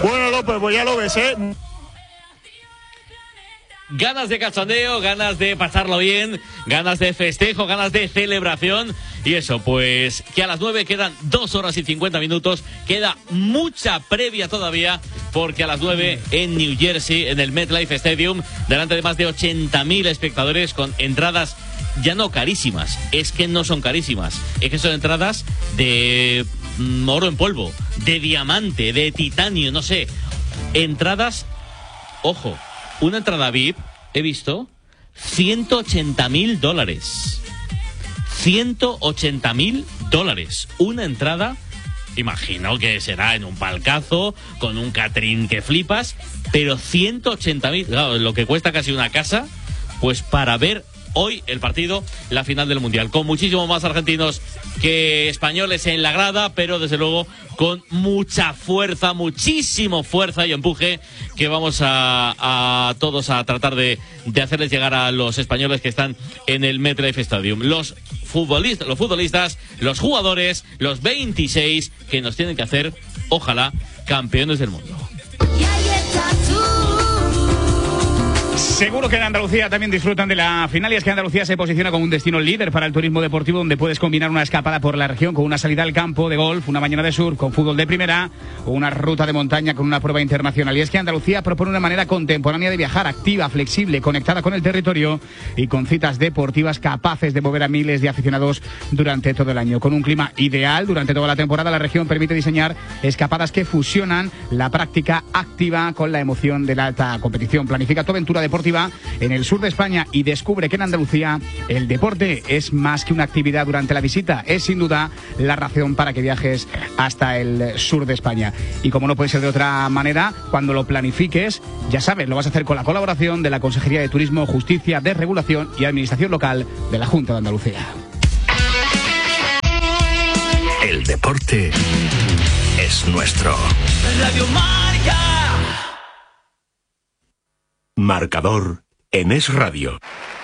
Bueno, López, pues ya lo ves, ¿eh? Ganas de cachondeo, ganas de pasarlo bien, ganas de festejo, ganas de celebración. Y eso, pues que a las 9 quedan 2 horas y 50 minutos. Queda mucha previa todavía, porque a las 9 en New Jersey, en el MetLife Stadium, delante de más de 80.000 espectadores con entradas ya no carísimas. Es que no son carísimas. Es que son entradas de oro en polvo, de diamante, de titanio, no sé. Entradas, ojo. Una entrada VIP, he visto, $180.000. $180.000. Una entrada, imagino que será en un palcazo, con un catering que flipas, pero 180.000, claro, lo que cuesta casi una casa, pues para ver hoy el partido, la final del Mundial, con muchísimo más argentinos que españoles en la grada, pero desde luego con mucha fuerza, muchísimo fuerza y empuje, que vamos a todos a tratar de hacerles llegar a los españoles que están en el MetLife Stadium. Los futbolistas, los jugadores, los 26 que nos tienen que hacer, ojalá, campeones del mundo. Seguro que en Andalucía también disfrutan de la final, y es que Andalucía se posiciona como un destino líder para el turismo deportivo, donde puedes combinar una escapada por la región con una salida al campo de golf, una mañana de surf con fútbol de primera o una ruta de montaña con una prueba internacional. Y es que Andalucía propone una manera contemporánea de viajar, activa, flexible, conectada con el territorio y con citas deportivas capaces de mover a miles de aficionados durante todo el año. Con un clima ideal durante toda la temporada, la región permite diseñar escapadas que fusionan la práctica activa con la emoción de la alta competición. Planifica tu aventura deportiva en el sur de España y descubre que en Andalucía el deporte es más que una actividad durante la visita. Es sin duda la razón para que viajes hasta el sur de España. Y como no puede ser de otra manera, cuando lo planifiques, ya sabes, lo vas a hacer con la colaboración de la Consejería de Turismo, Justicia, Desregulación y Administración Local de la Junta de Andalucía. El deporte es nuestro. Radio Marca. Marcador en Es Radio.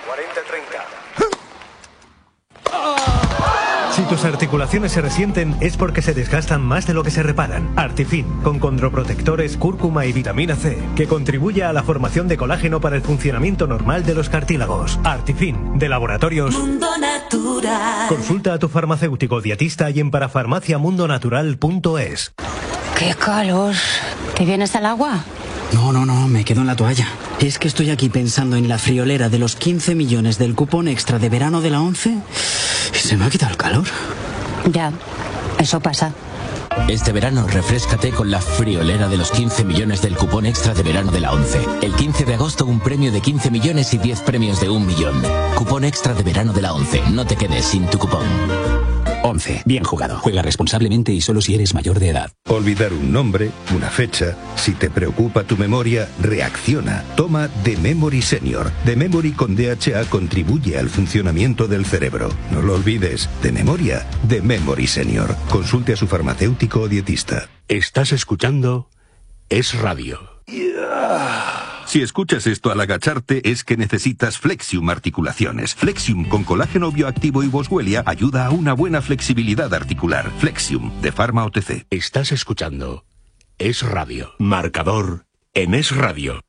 40-30. Si tus articulaciones se resienten es porque se desgastan más de lo que se reparan. Artifin, con condroprotectores, cúrcuma y vitamina C, que contribuye a la formación de colágeno para el funcionamiento normal de los cartílagos. Artifin, de Laboratorios Mundo Natural. Consulta a tu farmacéutico dietista y en parafarmaciamundonatural.es. ¡Qué calor! ¿Te vienes al agua? No, me quedo en la toalla. Es que estoy aquí pensando en la friolera de los 15 millones del cupón extra de verano de la ONCE y se me ha quitado el calor. Ya, eso pasa. Este verano refréscate con la friolera de los 15 millones del cupón extra de verano de la ONCE. El 15 de agosto un premio de 15 millones y 10 premios de 1 millón. Cupón extra de verano de la ONCE. No te quedes sin tu cupón. ONCE, bien jugado. Juega responsablemente y solo si eres mayor de edad. Olvidar un nombre, una fecha. Si te preocupa tu memoria, reacciona. Toma The Memory Senior. The Memory con DHA contribuye al funcionamiento del cerebro. No lo olvides. De memoria, The Memory Senior. Consulte a su farmacéutico o dietista. Estás escuchando Es Radio. Si escuchas esto al agacharte es que necesitas Flexium Articulaciones. Flexium con colágeno bioactivo y boswellia ayuda a una buena flexibilidad articular. Flexium, de Pharma OTC. Estás escuchando Es Radio. Marcador en Es Radio.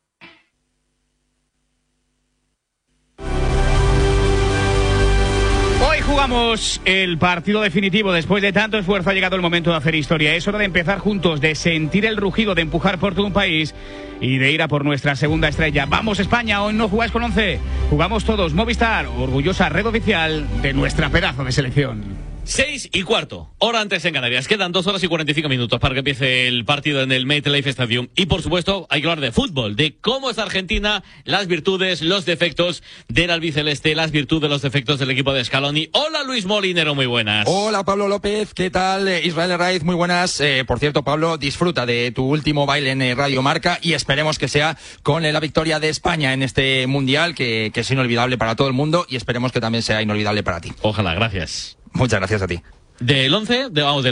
Jugamos el partido definitivo. Después de tanto esfuerzo ha llegado el momento de hacer historia. Es hora de empezar juntos, de sentir el rugido, de empujar por todo un país y de ir a por nuestra segunda estrella. ¡Vamos España! Hoy no jugáis con 11, jugamos todos. Movistar, orgullosa red oficial de nuestra pedazo de selección. 6:15, hora antes en Canarias. Quedan 2 horas y 45 minutos para que empiece el partido en el MetLife Stadium. Y por supuesto, hay que hablar de fútbol, de cómo es Argentina, las virtudes, los defectos del albiceleste, las virtudes, los defectos del equipo de Scaloni. Hola Luis Molinero, muy buenas. Hola Pablo López, ¿qué tal? Israel Herraiz, muy buenas. Por cierto, Pablo, disfruta de tu último baile en Radio Marca y esperemos que sea con la victoria de España en este Mundial, que es inolvidable para todo el mundo y esperemos que también sea inolvidable para ti. Ojalá, gracias. Muchas gracias a ti. ¿Del 11?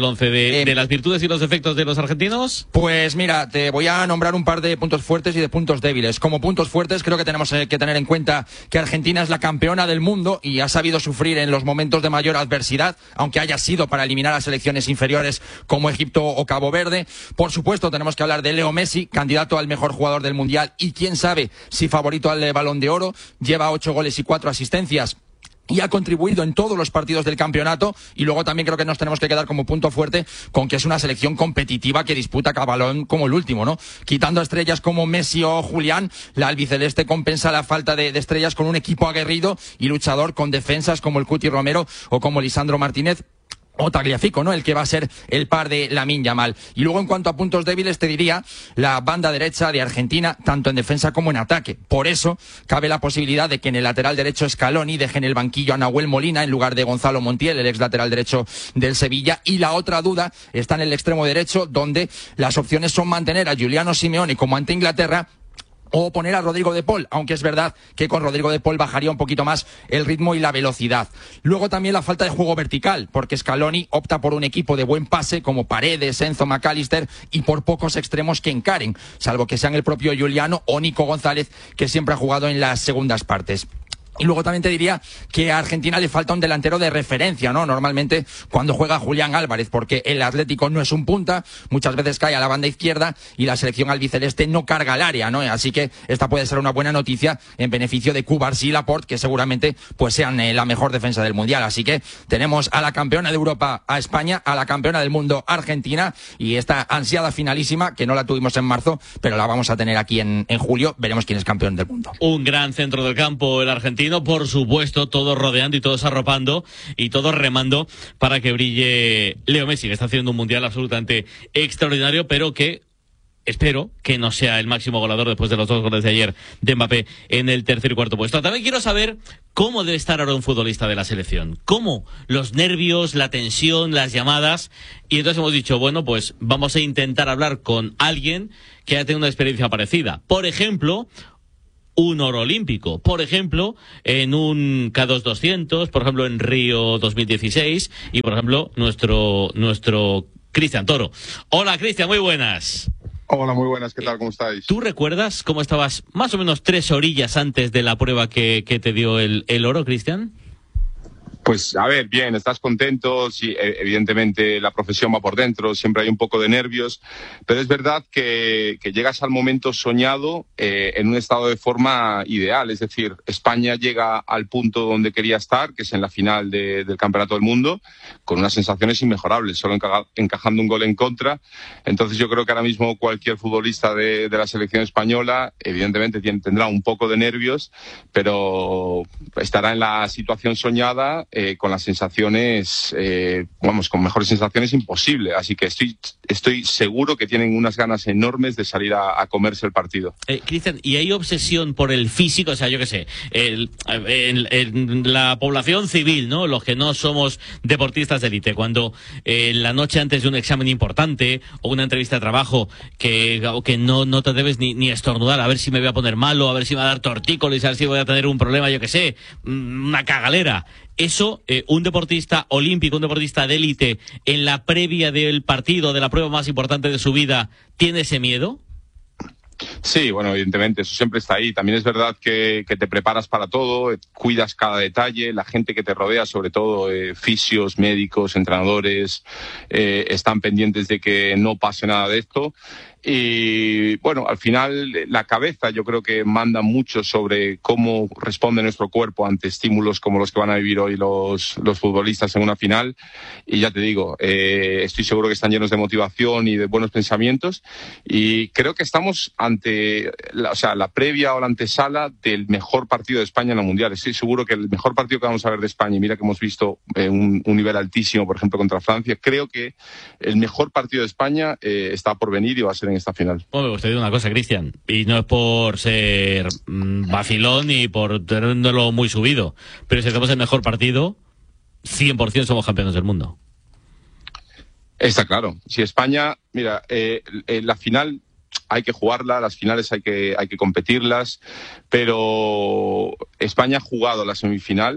¿De las virtudes y los defectos de los argentinos? Pues mira, te voy a nombrar un par de puntos fuertes y de puntos débiles. Como puntos fuertes, creo que tenemos que tener en cuenta que Argentina es la campeona del mundo y ha sabido sufrir en los momentos de mayor adversidad, aunque haya sido para eliminar a selecciones inferiores como Egipto o Cabo Verde. Por supuesto, tenemos que hablar de Leo Messi, candidato al mejor jugador del Mundial y quién sabe si favorito al Balón de Oro. Lleva 8 goles y 4 asistencias. Y ha contribuido en todos los partidos del campeonato y luego también creo que nos tenemos que quedar como punto fuerte con que es una selección competitiva que disputa cada balón como el último, ¿no? Quitando a estrellas como Messi o Julián, la albiceleste compensa la falta de estrellas con un equipo aguerrido y luchador con defensas como el Cuti Romero o como Lisandro Martínez o Tagliafico, ¿no? El que va a ser el par de Lamine Yamal. Y luego en cuanto a puntos débiles te diría la banda derecha de Argentina, tanto en defensa como en ataque. Por eso cabe la posibilidad de que en el lateral derecho Scaloni deje en el banquillo a Nahuel Molina en lugar de Gonzalo Montiel, el ex lateral derecho del Sevilla. Y la otra duda está en el extremo derecho, donde las opciones son mantener a Giuliano Simeone como ante Inglaterra o poner a Rodrigo de Paul, aunque es verdad que con Rodrigo de Paul bajaría un poquito más el ritmo y la velocidad. Luego también la falta de juego vertical, porque Scaloni opta por un equipo de buen pase como Paredes, Enzo McAllister y por pocos extremos que encaren, salvo que sean el propio Giuliano o Nico González, que siempre ha jugado en las segundas partes. Y luego también te diría que a Argentina le falta un delantero de referencia, ¿no? Normalmente cuando juega Julián Álvarez, porque el Atlético no es un punta, muchas veces cae a la banda izquierda y la selección albiceleste no carga el área, ¿no? Así que esta puede ser una buena noticia en beneficio de Cubarsí y Laporte, que seguramente pues sean la mejor defensa del Mundial. Así que tenemos a la campeona de Europa, a España, a la campeona del mundo, Argentina, y esta ansiada finalísima, que no la tuvimos en marzo, pero la vamos a tener aquí en julio. Veremos quién es campeón del mundo. Un gran centro del campo, el argentino, por supuesto, todos rodeando y todos arropando y todos remando para que brille Leo Messi, que está haciendo un mundial absolutamente extraordinario, pero que espero que no sea el máximo goleador después de los 2 goles de ayer de Mbappé en el tercer y cuarto puesto. También quiero saber cómo debe estar ahora un futbolista de la selección. Cómo los nervios, la tensión, las llamadas. Y entonces hemos dicho, bueno, pues vamos a intentar hablar con alguien que haya tenido una experiencia parecida. Por ejemplo, un oro olímpico, por ejemplo, en un K2 200, por ejemplo, en Río 2016 y, por ejemplo, nuestro Cristian Toro. Hola, Cristian, muy buenas. Hola, muy buenas, ¿qué tal? ¿Cómo estáis? ¿Tú recuerdas cómo estabas más o menos 3 orillas antes de la prueba que te dio el oro, Cristian? Pues, a ver, bien, estás contento, sí, evidentemente la profesión va por dentro, siempre hay un poco de nervios, pero es verdad que llegas al momento soñado en un estado de forma ideal, es decir, España llega al punto donde quería estar, que es en la final del Campeonato del Mundo, con unas sensaciones inmejorables, solo encajando un gol en contra. Entonces yo creo que ahora mismo cualquier futbolista de la selección española, evidentemente tendrá un poco de nervios, pero estará en la situación soñada, con las sensaciones, con mejores sensaciones imposible. Así que estoy seguro que tienen unas ganas enormes de salir a comerse el partido. Cristian, ¿y hay obsesión por el físico? O sea, yo qué sé, la población civil, ¿no? Los que no somos deportistas de élite, cuando la noche antes de un examen importante o una entrevista de trabajo que no te debes ni estornudar, a ver si me voy a poner malo, a ver si me va a dar tortícolis, a ver si voy a tener un problema, yo qué sé, una cagalera. Eso, un deportista olímpico, un deportista de élite, en la previa del partido, de la prueba más importante de su vida, ¿tiene ese miedo? Sí, bueno, evidentemente, eso siempre está ahí. También es verdad que te preparas para todo, cuidas cada detalle, la gente que te rodea, sobre todo fisios, médicos, entrenadores, están pendientes de que no pase nada de esto. Y bueno, al final la cabeza yo creo que manda mucho sobre cómo responde nuestro cuerpo ante estímulos como los que van a vivir hoy los futbolistas en una final. Y ya te digo, estoy seguro que están llenos de motivación y de buenos pensamientos. Y creo que estamos ante la previa o la antesala del mejor partido de España en el Mundial. Estoy seguro que el mejor partido que vamos a ver de España, y mira que hemos visto un nivel altísimo, por ejemplo, contra Francia, creo que el mejor partido de España está por venir y va a ser en esta final. Bueno, pues te digo una cosa, Cristian, y no es por ser vacilón ni por tenerlo muy subido, pero si hacemos el mejor partido, 100% somos campeones del mundo. Está claro. Si España, mira, la final hay que jugarla, las finales hay que competirlas, pero España ha jugado la semifinal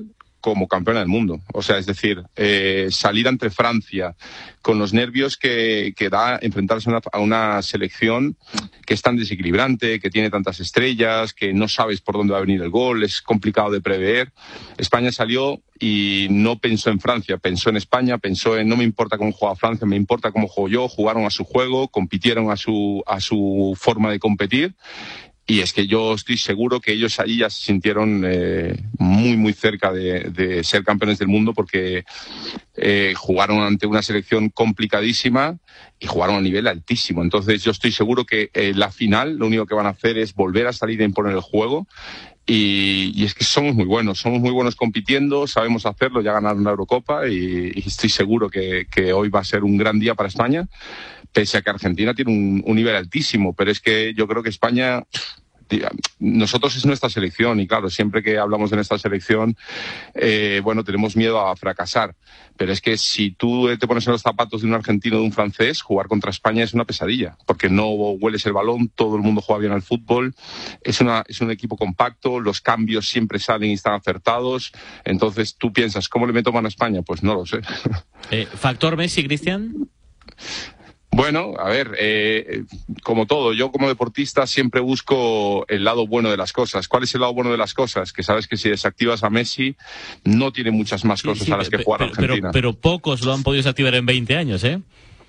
como campeona del mundo. O sea, es decir, salir ante Francia con los nervios que da enfrentarse a una selección que es tan desequilibrante, que tiene tantas estrellas, que no sabes por dónde va a venir el gol, es complicado de prever. España salió y no pensó en Francia, pensó en España, pensó en no me importa cómo juega Francia, me importa cómo juego yo, jugaron a su juego, compitieron a su forma de competir. Y es que yo estoy seguro que ellos allí ya se sintieron muy, muy cerca de ser campeones del mundo, porque jugaron ante una selección complicadísima y jugaron a nivel altísimo. Entonces yo estoy seguro que la final lo único que van a hacer es volver a salir a imponer el juego. Y es que somos muy buenos compitiendo, sabemos hacerlo, ya ganaron la Eurocopa y estoy seguro que hoy va a ser un gran día para España, pese a que Argentina tiene un nivel altísimo, pero es que yo creo que España, nosotros es nuestra selección y claro, siempre que hablamos de nuestra selección, tenemos miedo a fracasar, pero es que si tú te pones en los zapatos de un argentino o de un francés, jugar contra España es una pesadilla, porque no hueles el balón, todo el mundo juega bien al fútbol, es un equipo compacto, los cambios siempre salen y están acertados, entonces tú piensas, ¿cómo le meto mano a España? Pues no lo sé. ¿Factor Messi, Cristian? Bueno, a ver, como todo, yo como deportista siempre busco el lado bueno de las cosas. ¿Cuál es el lado bueno de las cosas? Que sabes que si desactivas a Messi, no tiene muchas más cosas a las que jugar Argentina. Pero pocos lo han podido desactivar en 20 años, ¿eh?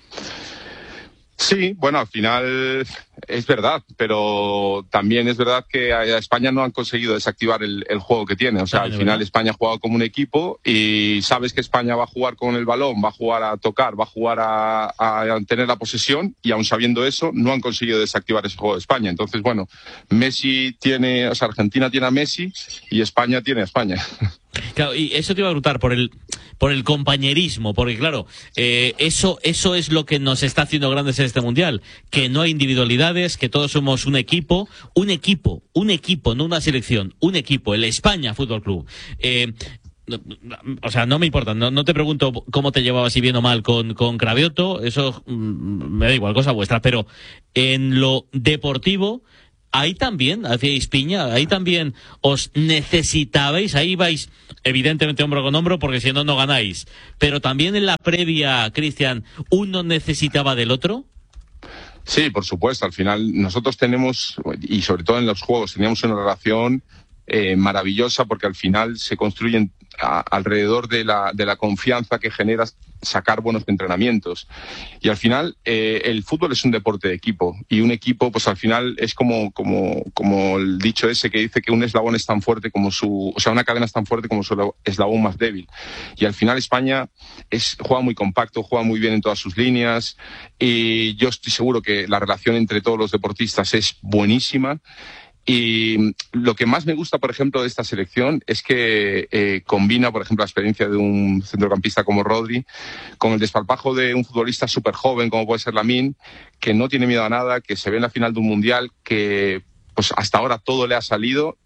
Sí, bueno, al final es verdad, pero también es verdad que a España no han conseguido desactivar el juego que tiene. O sea, al final España ha jugado como un equipo y sabes que España va a jugar con el balón, va a jugar a tocar, va a jugar a tener la posesión y aun sabiendo eso, no han conseguido desactivar ese juego de España. Entonces, bueno, Argentina tiene a Messi y España tiene a España. Claro, y eso te iba a preguntar por el compañerismo, porque claro, eso es lo que nos está haciendo grandes en este mundial, que no hay individualidades, que todos somos un equipo, no una selección, un equipo, el España Fútbol Club. O sea, no me importa, no te pregunto cómo te llevabas, si bien o mal con Cravioto, eso me da igual, cosa vuestra, pero en lo deportivo, ahí también hacíais piña, ahí también os necesitabais, ahí vais evidentemente hombro con hombro porque si no, no ganáis, pero también en la previa, Cristian, ¿uno necesitaba del otro? Sí, por supuesto, al final nosotros tenemos, y sobre todo en los juegos, teníamos una relación maravillosa porque al final se construyen alrededor de la confianza que genera sacar buenos entrenamientos. Y al final el fútbol es un deporte de equipo y un equipo pues al final es como el dicho ese que dice que un eslabón es tan fuerte como una cadena es tan fuerte como su eslabón más débil. Y al final España juega muy compacto, juega muy bien en todas sus líneas y yo estoy seguro que la relación entre todos los deportistas es buenísima. Y lo que más me gusta, por ejemplo, de esta selección es que combina, por ejemplo, la experiencia de un centrocampista como Rodri con el desparpajo de un futbolista súper joven como puede ser Lamine, que no tiene miedo a nada, que se ve en la final de un mundial, que pues hasta ahora todo le ha salido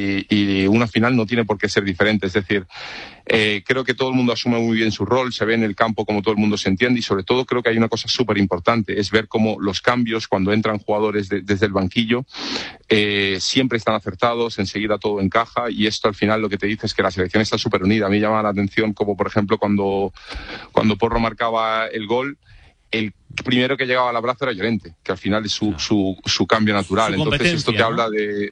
y una final no tiene por qué ser diferente. Es decir, creo que todo el mundo asume muy bien su rol, se ve en el campo como todo el mundo se entiende y sobre todo creo que hay una cosa súper importante, es ver cómo los cambios cuando entran jugadores desde el banquillo siempre están acertados, enseguida todo encaja y esto al final lo que te dice es que la selección está súper unida. A mí llama la atención como por ejemplo cuando Porro marcaba el gol, el primero que llegaba al abrazo era Llorente, que al final es su cambio natural. Entonces esto te habla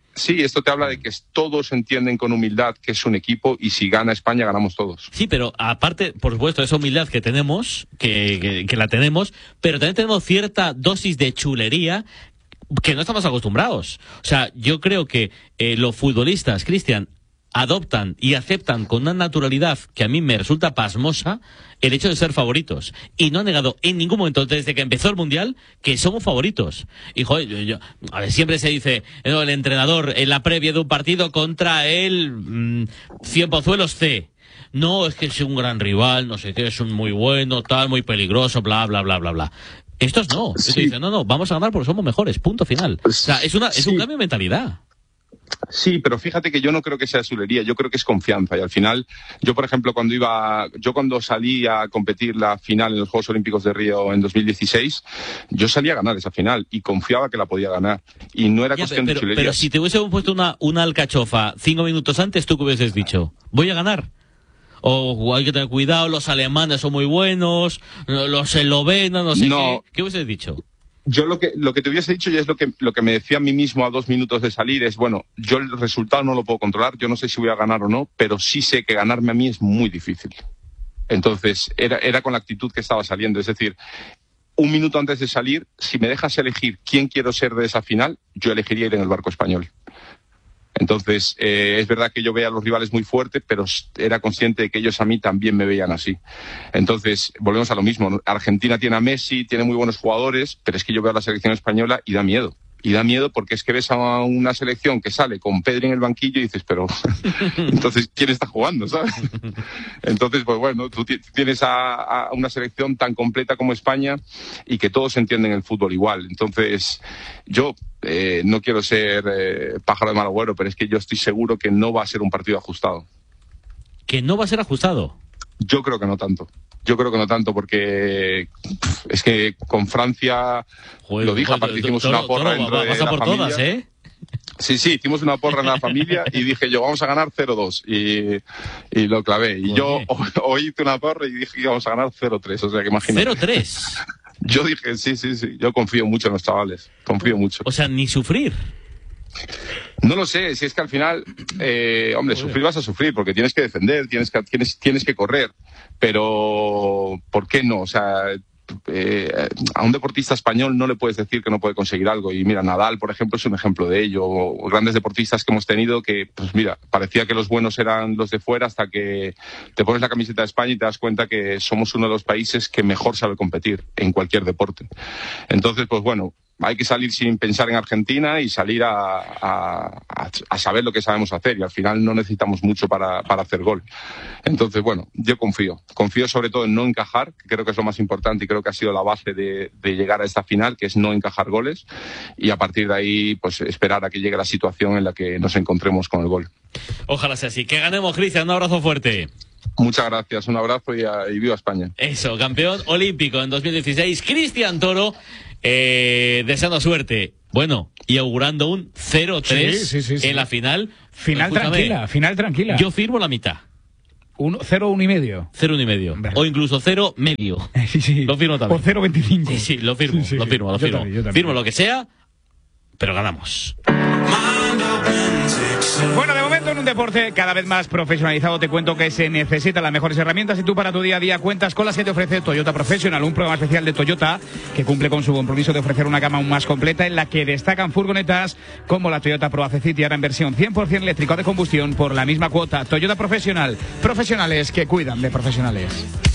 de que todos entienden con humildad que es un equipo y si gana España ganamos todos. Sí, pero aparte, por supuesto, esa humildad que tenemos, que la tenemos, pero también tenemos cierta dosis de chulería que no estamos acostumbrados. O sea, yo creo que los futbolistas, Cristian, adoptan y aceptan con una naturalidad que a mí me resulta pasmosa el hecho de ser favoritos. Y no han negado en ningún momento, desde que empezó el Mundial, que somos favoritos. Y joder, a ver, siempre se dice, el entrenador en la previa de un partido contra el Cienpozuelos C. No, es que es un gran rival, no sé qué, es un muy bueno, tal, muy peligroso, bla, bla, bla, bla, bla. Estos no. Sí. Estos dicen, no, vamos a ganar porque somos mejores, punto final. O sea, es un cambio de mentalidad. Sí, pero fíjate que yo no creo que sea chulería, yo creo que es confianza y al final, yo por ejemplo cuando salí a competir la final en los Juegos Olímpicos de Río en 2016, yo salí a ganar esa final y confiaba que la podía ganar y no era cuestión de chulería. Pero si te hubiese puesto una alcachofa 5 minutos antes, ¿tú qué hubieses dicho? ¿Voy a ganar? o hay que tener cuidado, los alemanes son muy buenos, los eslovenos, no sé qué. ¿Qué hubiese dicho? Yo lo que te hubiese dicho, y es lo que me decía a mí mismo a 2 minutos de salir, es, bueno, yo el resultado no lo puedo controlar, yo no sé si voy a ganar o no, pero sí sé que ganarme a mí es muy difícil. Entonces, era con la actitud que estaba saliendo, es decir, 1 minuto antes de salir, si me dejas elegir quién quiero ser de esa final, yo elegiría ir en el barco español. Entonces, es verdad que yo veía a los rivales muy fuertes, pero era consciente de que ellos a mí también me veían así. Entonces, volvemos a lo mismo. Argentina tiene a Messi, tiene muy buenos jugadores, pero es que yo veo a la selección española y da miedo. Y da miedo porque es que ves a una selección que sale con Pedri en el banquillo y dices, pero entonces, ¿quién está jugando, sabes? Entonces, pues bueno, tú tienes a una selección tan completa como España y que todos entienden el fútbol igual. Entonces, yo no quiero ser pájaro de mal agüero, pero es que yo estoy seguro que no va a ser un partido ajustado. ¿Que no va a ser ajustado? Yo creo que no tanto. Yo creo que no tanto, porque es que con Francia, lo dije, aparte hicimos una porra dentro de la familia. Todas, ¿eh? Sí, hicimos una porra en la familia y dije yo, vamos a ganar 0-2 y lo clavé. Y yo hoy hice una porra y dije que íbamos a ganar 0-3, o sea que imagínate. ¿0-3? Yo dije, sí, yo confío mucho en los chavales, confío mucho. O sea, ni sufrir. No lo sé, si es que al final, hombre, sufrir vas a sufrir porque tienes que defender, tienes que correr, pero ¿por qué no? O sea, a un deportista español no le puedes decir que no puede conseguir algo. Y mira, Nadal, por ejemplo, es un ejemplo de ello. O grandes deportistas que hemos tenido que, pues mira, parecía que los buenos eran los de fuera hasta que te pones la camiseta de España y te das cuenta que somos uno de los países que mejor sabe competir en cualquier deporte. Entonces, pues bueno, hay que salir sin pensar en Argentina y salir a saber lo que sabemos hacer, y al final no necesitamos mucho para hacer gol. Entonces, bueno, yo confío sobre todo en no encajar, que creo que es lo más importante y creo que ha sido la base de llegar a esta final, que es no encajar goles, y a partir de ahí pues esperar a que llegue la situación en la que nos encontremos con el gol. Ojalá sea así. Que ganemos, Cristian, un abrazo fuerte. Muchas gracias, un abrazo y viva España. Eso, campeón olímpico en 2016, Cristian Toro, deseando suerte. Bueno, y augurando un 0-3 en la final. Final tranquila. Yo firmo la mitad. 0-1,5. 0-1,5. O incluso 0 medio. Sí. Lo firmo también. O 0,25. Sí, lo firmo. Lo firmo. Yo también. Firmo lo que sea, pero ganamos. Bueno, de momento en un deporte cada vez más profesionalizado te cuento que se necesitan las mejores herramientas y tú para tu día a día cuentas con las que te ofrece Toyota Professional, un programa especial de Toyota que cumple con su compromiso de ofrecer una gama aún más completa en la que destacan furgonetas como la Toyota Pro City, ahora en versión 100% eléctrica o de combustión por la misma cuota. Toyota Professional, profesionales que cuidan de profesionales.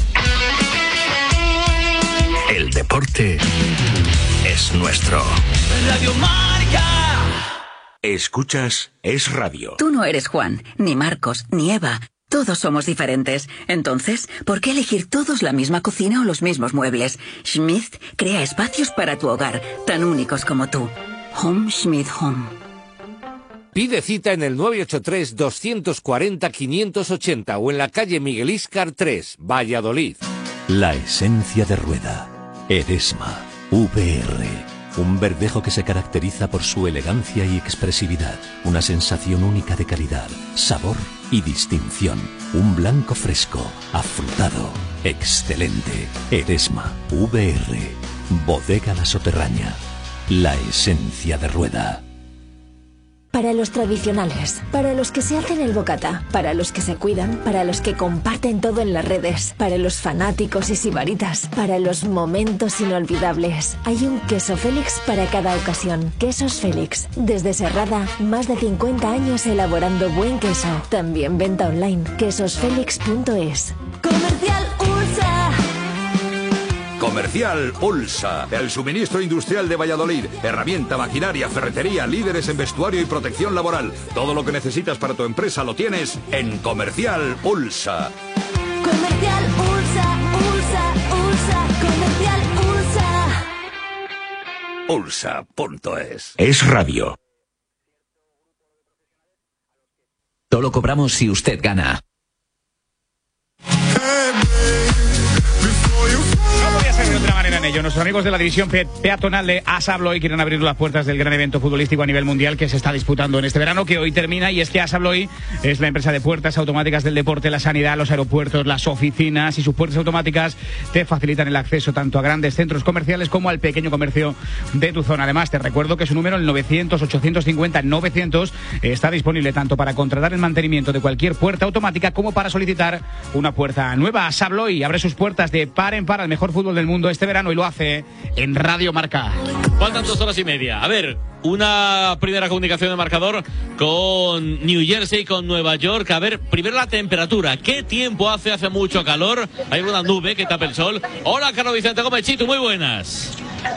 El deporte es nuestro. Radio Marca. Escuchas Es Radio. Tú no eres Juan, ni Marcos, ni Eva. Todos somos diferentes. Entonces, ¿por qué elegir todos la misma cocina o los mismos muebles? Schmidt crea espacios para tu hogar, tan únicos como tú. Home Schmidt Home. Pide cita en el 983-240-580 o en la calle Miguel Íscar 3, Valladolid. La esencia de rueda. Eresma. VR. Un verdejo que se caracteriza por su elegancia y expresividad. Una sensación única de calidad, sabor y distinción. Un blanco fresco, afrutado, excelente. Eresma. VR. Bodega La Soterraña. La esencia de rueda. Para los tradicionales, para los que se hacen el bocata, para los que se cuidan, para los que comparten todo en las redes, para los fanáticos y sibaritas, para los momentos inolvidables. Hay un queso Félix para cada ocasión. Quesos Félix. Desde Serrada, más de 50 años elaborando buen queso. También venta online. quesosfelix.es. Comercial USA. Comercial Ulsa, el suministro industrial de Valladolid. Herramienta, maquinaria, ferretería, líderes en vestuario y protección laboral. Todo lo que necesitas para tu empresa lo tienes en Comercial Ulsa. Comercial USA. Comercial USA. Ulsa.es. Es Radio. Todo lo cobramos si usted gana. No podía ser de otra manera en ello. Nuestros amigos de la división peatonal de AS Abloy quieren abrir las puertas del gran evento futbolístico a nivel mundial que se está disputando en este verano, que hoy termina, y es que AS Abloy es la empresa de puertas automáticas del deporte, la sanidad, los aeropuertos, las oficinas, y sus puertas automáticas te facilitan el acceso tanto a grandes centros comerciales como al pequeño comercio de tu zona. Además, te recuerdo que su número, el 900-850-900, está disponible tanto para contratar el mantenimiento de cualquier puerta automática como para solicitar una puerta nueva. AS Abloy abre sus puertas de par en par al mejor fútbol del mundo este verano y lo hace en Radio Marca. Faltan 2 horas y media. A ver, una primera comunicación de marcador con New Jersey, con Nueva York. A ver, primero la temperatura. ¿Qué tiempo hace? Hace mucho calor. Hay una nube que tapa el sol. Hola, Carlos Vicente Gómez Chitu, muy buenas.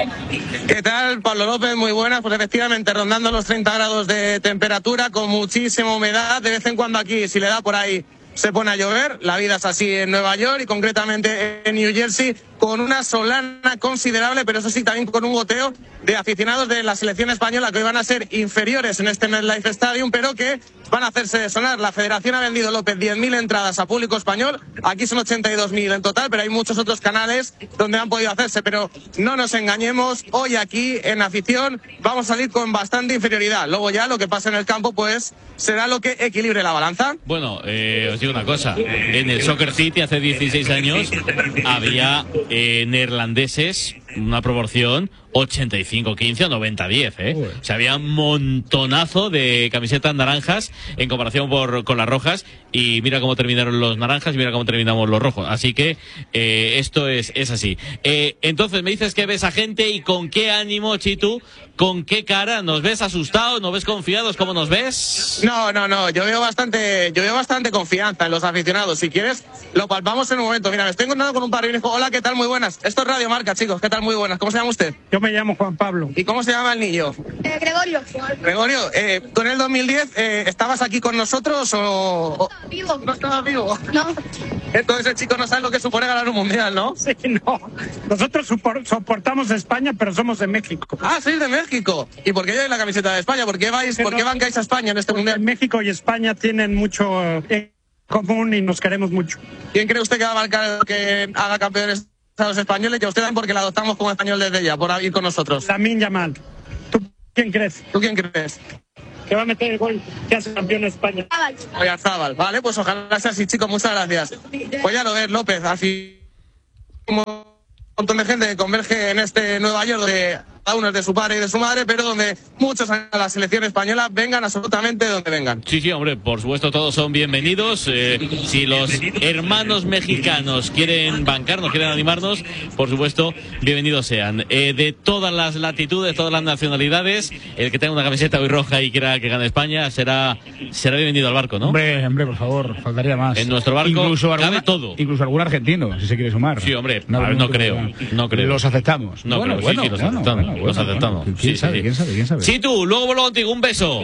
¿Qué tal, Pablo López? Muy buenas. Pues efectivamente, rondando los 30 grados de temperatura, con muchísima humedad. De vez en cuando aquí, si le da por ahí, se pone a llover. La vida es así en Nueva York y concretamente en New Jersey, con una solana considerable, pero eso sí, también con un goteo de aficionados de la selección española que hoy van a ser inferiores en este MetLife Stadium, pero que van a hacerse sonar. La federación ha vendido, López, 10.000 entradas a público español. Aquí son 82.000 en total, pero hay muchos otros canales donde han podido hacerse. Pero no nos engañemos, hoy aquí en afición vamos a salir con bastante inferioridad. Luego ya lo que pasa en el campo, pues será lo que equilibre la balanza. Bueno, os digo una cosa. En el Soccer City hace 16 años había neerlandeses, una proporción 85-15 o 90-10, O sea, había un montonazo de camisetas naranjas en comparación con las rojas, y mira cómo terminaron los naranjas y mira cómo terminamos los rojos. Así que esto es así. Entonces me dices que ves a gente, y con qué ánimo, Chitu, con qué cara. ¿Nos ves asustados? ¿Nos ves confiados? ¿Cómo nos ves? No, yo veo bastante confianza en los aficionados. Si quieres, lo palpamos en un momento. Mira, me estoy encontrando con un par de hijos. Hola, ¿qué tal? Muy buenas. Esto es Radio Marca, chicos. ¿Qué tal? Muy buenas. ¿Cómo se llama usted? Yo me llamo Juan Pablo. ¿Y cómo se llama el niño? Gregorio. Gregorio, ¿tú en el 2010 estabas aquí con nosotros o...? Vivo. ¿No estabas vivo? No. Entonces el chico no sabe lo que supone ganar un mundial, ¿no? Sí, no. Nosotros soportamos a España, pero somos de México. Ah, sois de México. ¿Y por qué lleváis la camiseta de España? ¿Por qué bancáis a España en este mundial? México y España tienen mucho en común y nos queremos mucho. ¿Quién cree usted que va a marcar que haga campeones a los españoles? Y a usted también, porque la adoptamos como español desde ya, por ir con nosotros. Lamine Yamal. ¿Tú quién crees? ¿Tú quién crees? Que va a meter el gol que hace campeón de España. Oyarzabal. Vale, pues ojalá sea así, chicos. Muchas gracias. Pues ya lo ves, López. Así como un montón de gente que converge en este Nueva York, donde cada uno es de su padre y de su madre, pero donde muchos a la selección española, vengan absolutamente de donde vengan. Sí, hombre, por supuesto, todos son bienvenidos. Si los hermanos mexicanos quieren bancarnos, quieren animarnos, por supuesto, bienvenidos sean. De todas las latitudes, todas las nacionalidades, el que tenga una camiseta hoy roja y quiera que gane España será bienvenido al barco, ¿no? Hombre, por favor, faltaría más. En nuestro barco cabe todo. Incluso algún argentino, si se quiere sumar. Sí, hombre, no creo. Los aceptamos. No creo, sí, los aceptamos. Los aceptamos. ¿Quién sabe? Sí, tú, luego vuelvo contigo. Un beso.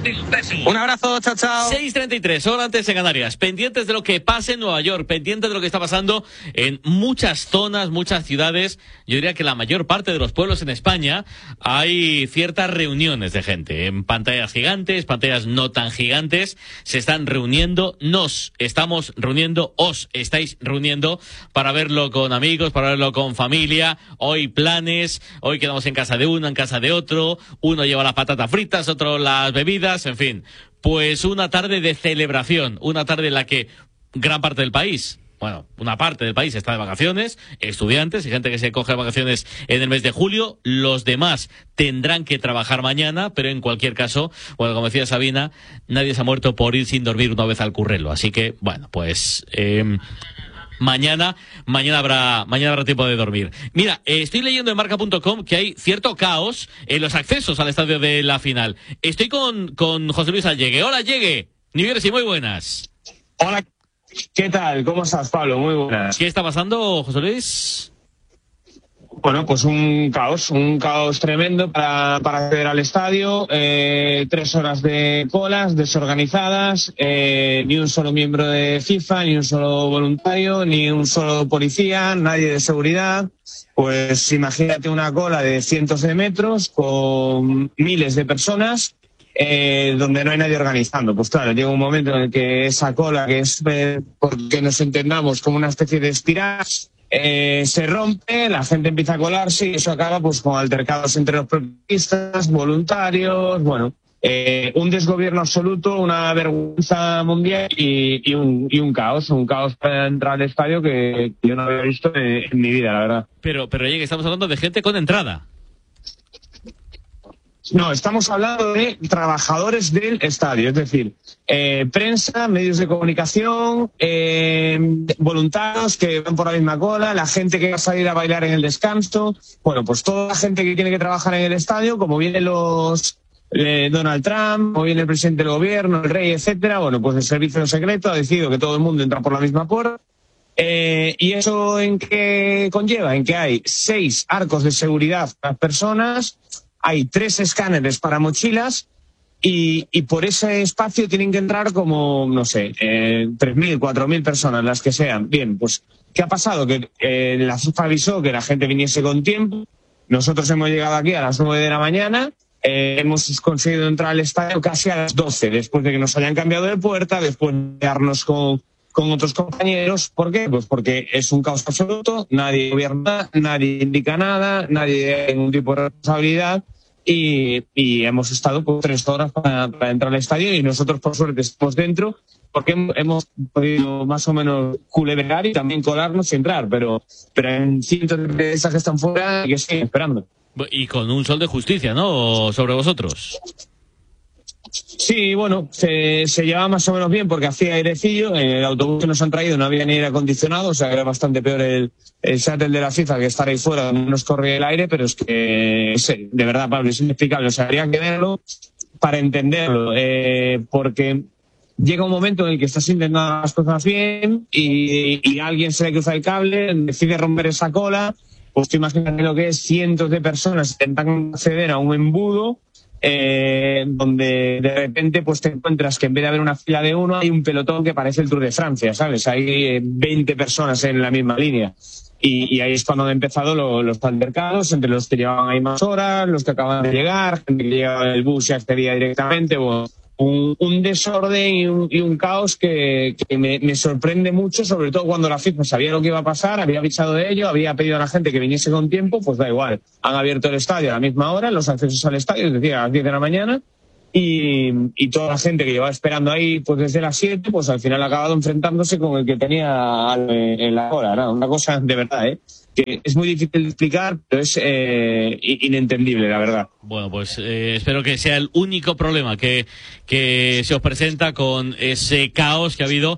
Un abrazo, chao, chao. 6:33, hora antes en Canarias. Pendientes de lo que pase en Nueva York, pendientes de lo que está pasando en muchas zonas, muchas ciudades. Yo diría que la mayor parte de los pueblos en España hay ciertas reuniones de gente. En pantallas gigantes, pantallas no tan gigantes, se están reuniendo. Nos estamos reuniendo, os estáis reuniendo para verlo con amigos, para verlo con familia. Hoy planes, hoy quedamos en casa de uno, en casa de otro, uno lleva las patatas fritas, otro las bebidas, en fin. Pues una tarde de celebración, una tarde en la que gran parte del país, bueno, una parte del país está de vacaciones, estudiantes y gente que se coge vacaciones en el mes de julio. Los demás tendrán que trabajar mañana, pero en cualquier caso, bueno, como decía Sabina, nadie se ha muerto por ir sin dormir una vez al currelo. Así que, bueno, pues... Mañana habrá tiempo de dormir. Mira, estoy leyendo en marca.com que hay cierto caos en los accesos al estadio de la final. Estoy con José Luis Allegue. Hola, Allegue. New Jersey, muy buenas. Hola, ¿qué tal? ¿Cómo estás, Pablo? Muy buenas. ¿Qué está pasando, José Luis? Bueno, pues un caos tremendo para acceder al estadio. 3 horas de colas desorganizadas, ni un solo miembro de FIFA, ni un solo voluntario, ni un solo policía, nadie de seguridad. Pues imagínate una cola de cientos de metros con miles de personas, donde no hay nadie organizando. Pues claro, llega un momento en el que esa cola, que es, porque nos entendamos, como una especie de espiral, se rompe, la gente empieza a colarse y eso acaba pues con altercados entre los propietarios, voluntarios, bueno, un desgobierno absoluto, una vergüenza mundial y un caos para entrar al estadio que yo no había visto en mi vida, la verdad. Pero oye, que estamos hablando de gente con entrada. No, estamos hablando de trabajadores del estadio, es decir, prensa, medios de comunicación, voluntarios que van por la misma cola, la gente que va a salir a bailar en el descanso, bueno, pues toda la gente que tiene que trabajar en el estadio, como vienen los Donald Trump, como viene el presidente del gobierno, el rey, etcétera, bueno, pues el servicio secreto ha decidido que todo el mundo entra por la misma puerta. ¿Y eso en qué conlleva? En que hay 6 arcos de seguridad para personas, hay 3 escáneres para mochilas y por ese espacio tienen que entrar como, no sé, 3.000, 4.000 personas, las que sean. Bien, pues, ¿qué ha pasado? Que la FIFA avisó que la gente viniese con tiempo. Nosotros hemos llegado aquí a las 9 de la mañana. Hemos conseguido entrar al estadio casi a las 12, después de que nos hayan cambiado de puerta, después de quedarnos con otros compañeros. ¿Por qué? Pues porque es un caos absoluto, nadie gobierna, nadie indica nada, nadie tiene ningún tipo de responsabilidad. Y hemos estado por 3 horas para entrar al estadio y nosotros por suerte estamos dentro porque hemos podido más o menos culebrear y también colarnos y entrar, pero en cientos de esas que están fuera y que siguen esperando. Y con un sol de justicia, ¿no? Sobre vosotros. Sí, bueno, se llevaba más o menos bien porque hacía airecillo. En el autobús que nos han traído no había ni aire acondicionado, o sea que era bastante peor el shuttle de la FIFA que estar ahí fuera donde nos corría el aire, pero es que, de verdad, Pablo, es inexplicable. O sea, habría que verlo para entenderlo, porque llega un momento en el que estás intentando las cosas bien y a alguien se le cruza el cable, decide romper esa cola. Pues tú imagínate lo que es, cientos de personas intentan acceder a un embudo donde de repente pues te encuentras que en vez de haber una fila de uno hay un pelotón que parece el Tour de Francia, ¿sabes? Hay 20 personas en la misma línea. Y ahí es cuando han empezado los altercados entre los que llevaban ahí más horas, los que acaban de llegar, gente que llegaba del bus y accedía directamente. Bueno, un desorden y un caos que me sorprende mucho, sobre todo cuando la FIFA sabía lo que iba a pasar, había avisado de ello, había pedido a la gente que viniese con tiempo, pues da igual. Han abierto el estadio a la misma hora, los accesos al estadio, es decir, a las 10 de la mañana, y toda la gente que llevaba esperando ahí pues desde las 7, pues al final ha acabado enfrentándose con el que tenía en la hora, ¿no? Una cosa de verdad, que es muy difícil de explicar, pero es inentendible, la verdad. Bueno, pues espero que sea el único problema que se os presenta con ese caos que ha habido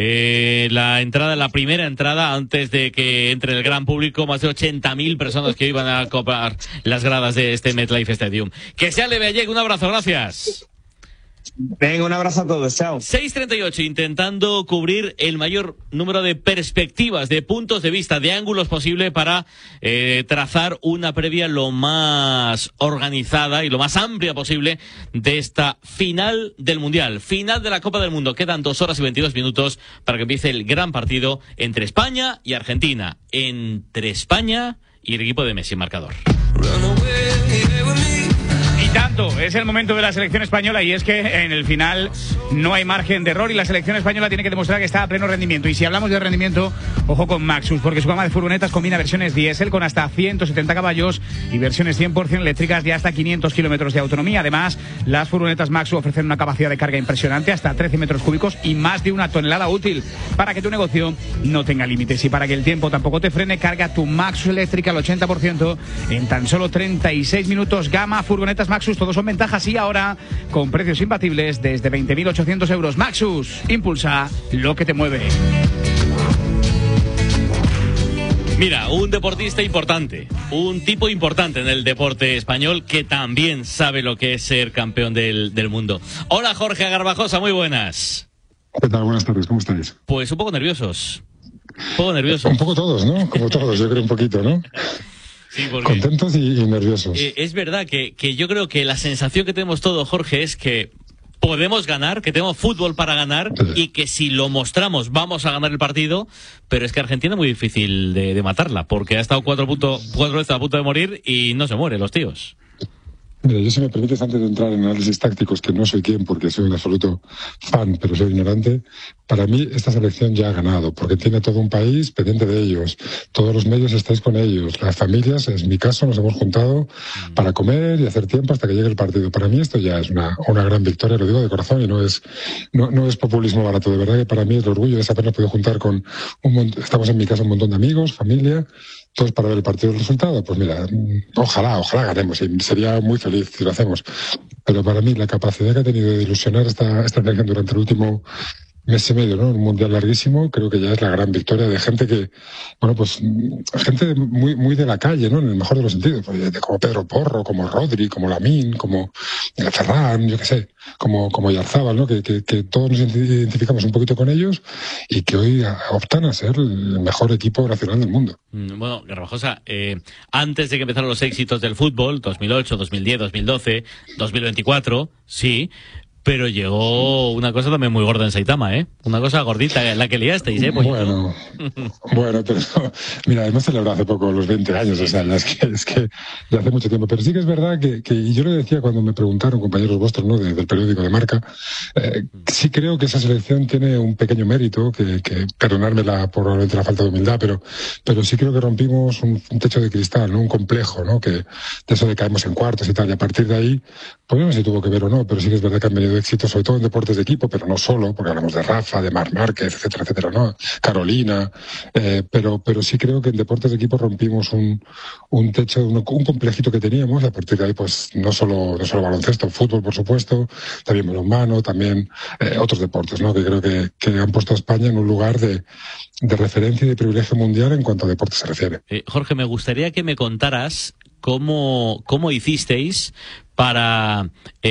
la primera entrada antes de que entre el gran público, más de 80.000 personas que iban a copar las gradas de este MetLife Stadium. Que sea leve, Ayek, un abrazo, gracias. Venga, un abrazo a todos, chao. 6:38, intentando cubrir el mayor número de perspectivas, de puntos de vista, de ángulos posible para trazar una previa lo más organizada y lo más amplia posible de esta final del Mundial, final de la Copa del Mundo. Quedan 2 horas y 22 minutos para que empiece el gran partido entre España y Argentina, entre España y el equipo de Messi, marcador. Tanto, es el momento de la selección española y es que en el final no hay margen de error y la selección española tiene que demostrar que está a pleno rendimiento. Y si hablamos de rendimiento, ojo con Maxus, porque su gama de furgonetas combina versiones diésel con hasta 170 caballos y versiones 100% eléctricas de hasta 500 kilómetros de autonomía. Además, las furgonetas Maxus ofrecen una capacidad de carga impresionante, hasta 13 metros cúbicos y más de 1 tonelada útil, para que tu negocio no tenga límites y para que el tiempo tampoco te frene. Carga tu Maxus eléctrica al 80% en tan solo 36 minutos. Gama furgonetas Maxus, todos son ventajas y ahora con precios imbatibles desde 20.800 euros. Maxus, impulsa lo que te mueve. Mira, un deportista importante, un tipo importante en el deporte español que también sabe lo que es ser campeón del mundo. Hola, Jorge Garbajosa, muy buenas. ¿Qué tal? Buenas tardes, ¿cómo estáis? Pues un poco nerviosos. Un poco nerviosos. Un poco todos, ¿no? Como todos, yo creo un poquito, ¿no? Sí, porque, contentos y nerviosos. Es verdad que yo creo que la sensación que tenemos todos, Jorge, es que podemos ganar, que tenemos fútbol para ganar y que si lo mostramos vamos a ganar el partido, pero es que Argentina es muy difícil de matarla, porque ha estado 4 veces a punto de morir y no se muere los tíos. Mira, yo si me permites, antes de entrar en análisis tácticos, que no soy quien porque soy un absoluto fan, pero soy ignorante, para mí esta selección ya ha ganado, porque tiene todo un país pendiente de ellos, todos los medios estáis con ellos, las familias, en mi caso, nos hemos juntado para comer y hacer tiempo hasta que llegue el partido. Para mí esto ya es una gran victoria, lo digo de corazón y no es populismo barato, de verdad que para mí es el orgullo de habernos podido juntar con estamos en mi casa un montón de amigos, familia, todos para ver el partido del resultado. Pues mira, ojalá ganemos y sería muy feliz si lo hacemos. Pero para mí la capacidad que ha tenido de ilusionar esta selección durante el último mes y medio, ¿no? Un mundial larguísimo, creo que ya es la gran victoria de gente que, bueno, pues gente muy de la calle, ¿no? En el mejor de los sentidos, pues, como Pedro Porro, como Rodri, como Lamín, como Ferran, yo qué sé, como Yarzábal, ¿no? Que todos nos identificamos un poquito con ellos y que hoy optan a ser el mejor equipo nacional del mundo. Bueno, Garbajosa, antes de que empezaran los éxitos del fútbol, 2008, 2010, 2012, 2024, sí, pero llegó una cosa también muy gorda en Saitama, ¿eh? Una cosa gordita, la que liasteis, ¿eh? Bueno, pero mira, hemos celebrado hace poco los 20 años, o sea, es que ya hace mucho tiempo. Pero sí que es verdad que y yo lo decía cuando me preguntaron, compañeros vuestros, ¿no? Del periódico de Marca, sí creo que esa selección tiene un pequeño mérito, que perdonármela por probablemente la falta de humildad, pero sí creo que rompimos un techo de cristal, ¿no? Un complejo, ¿no? Que de eso de caemos en cuartos y tal, y a partir de ahí, pues no sé si tuvo que ver o no, pero sí que es verdad que han venido éxito, sobre todo en deportes de equipo, pero no solo, porque hablamos de Rafa, de Marc Márquez, etcétera, ¿no? Carolina, pero sí creo que en deportes de equipo rompimos un techo, un complejito que teníamos, y a partir de ahí, pues, no solo baloncesto, fútbol, por supuesto, también balonmano, también otros deportes, ¿no? Que creo que han puesto a España en un lugar de referencia y de privilegio mundial en cuanto a deportes se refiere. Jorge, me gustaría que me contaras cómo hicisteis para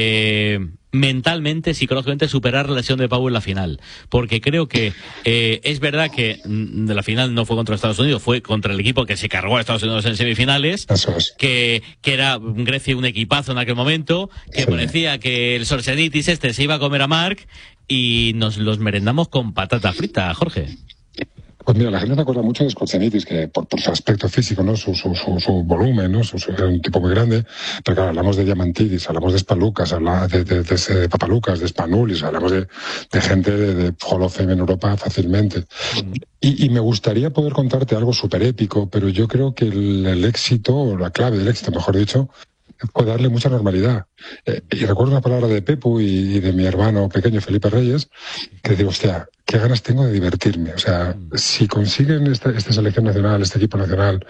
mentalmente, psicológicamente superar la lesión de Pau en la final, porque creo que es verdad que de la final no fue contra Estados Unidos, fue contra el equipo que se cargó a Estados Unidos en semifinales. Eso es. que era Grecia un equipazo en aquel momento, que parecía que el Solzhenitsyn se iba a comer a Marc y nos los merendamos con patata frita, Jorge. Pues mira, la gente se acuerda mucho de Solzhenitsyn, que por su aspecto físico, ¿no? Su volumen, ¿no? Era un tipo muy grande, pero claro, hablamos de Diamantidis, hablamos de Spalukas, hablamos de Papalukas, de Spanulis, hablamos de gente de Hall of Fame en Europa fácilmente. Y me gustaría poder contarte algo súper épico, pero yo creo que el éxito, o la clave del éxito, mejor dicho, puede darle mucha normalidad. Y recuerdo una palabra de Pepu y de mi hermano pequeño, Felipe Reyes, que digo, hostia, qué ganas tengo de divertirme. O sea, si consiguen esta selección nacional, este equipo nacional,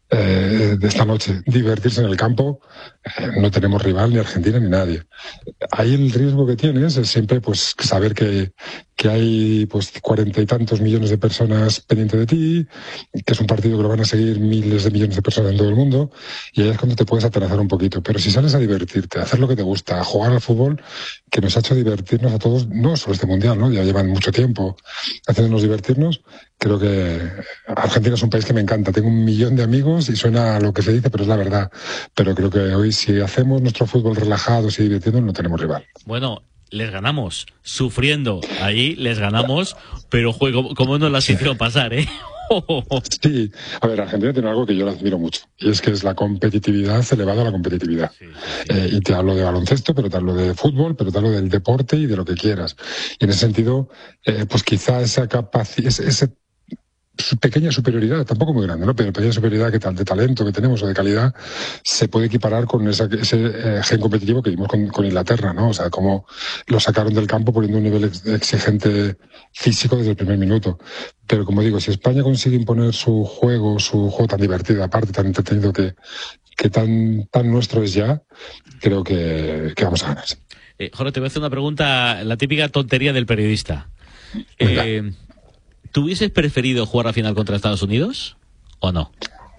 de esta noche, divertirse en el campo, no tenemos rival, ni Argentina, ni nadie. Ahí el riesgo que tienes es siempre, pues, saber que hay, pues, 40 y tantos millones de personas pendientes de ti, que es un partido que lo van a seguir miles de millones de personas en todo el mundo, y ahí es cuando te puedes atenazar un poquito. Pero si sales a divertirte, a hacer lo que te gusta, a jugar al fútbol, que nos ha hecho divertirnos a todos, no solo este mundial, ¿no? Ya llevan mucho tiempo haciéndonos divertirnos. Creo que Argentina es un país que me encanta. Tengo 1 millón de amigos y suena a lo que se dice, pero es la verdad. Pero creo que hoy, si hacemos nuestro fútbol relajados y divirtiéndonos, no tenemos rival. Bueno, les ganamos, sufriendo. Ahí les ganamos, pero juego, ¿cómo nos las hicieron pasar, eh? Sí, a ver, Argentina tiene algo que yo le admiro mucho, y es que es la competitividad elevada a la competitividad. Y te hablo de baloncesto, pero te hablo de fútbol, pero te hablo del deporte y de lo que quieras. Y en ese sentido, pues quizá esa capacidad, ese pequeña superioridad, tampoco muy grande, ¿no? Pero pequeña superioridad de talento que tenemos o de calidad se puede equiparar con ese gen competitivo que vimos con Inglaterra, ¿no? O sea, cómo lo sacaron del campo poniendo un nivel exigente físico desde el primer minuto. Pero como digo, si España consigue imponer su juego tan divertido, aparte tan entretenido que tan nuestro es ya, creo que vamos a ganar. Jorge, te voy a hacer una pregunta, la típica tontería del periodista. ¿Tú hubieses preferido jugar la final contra Estados Unidos o no?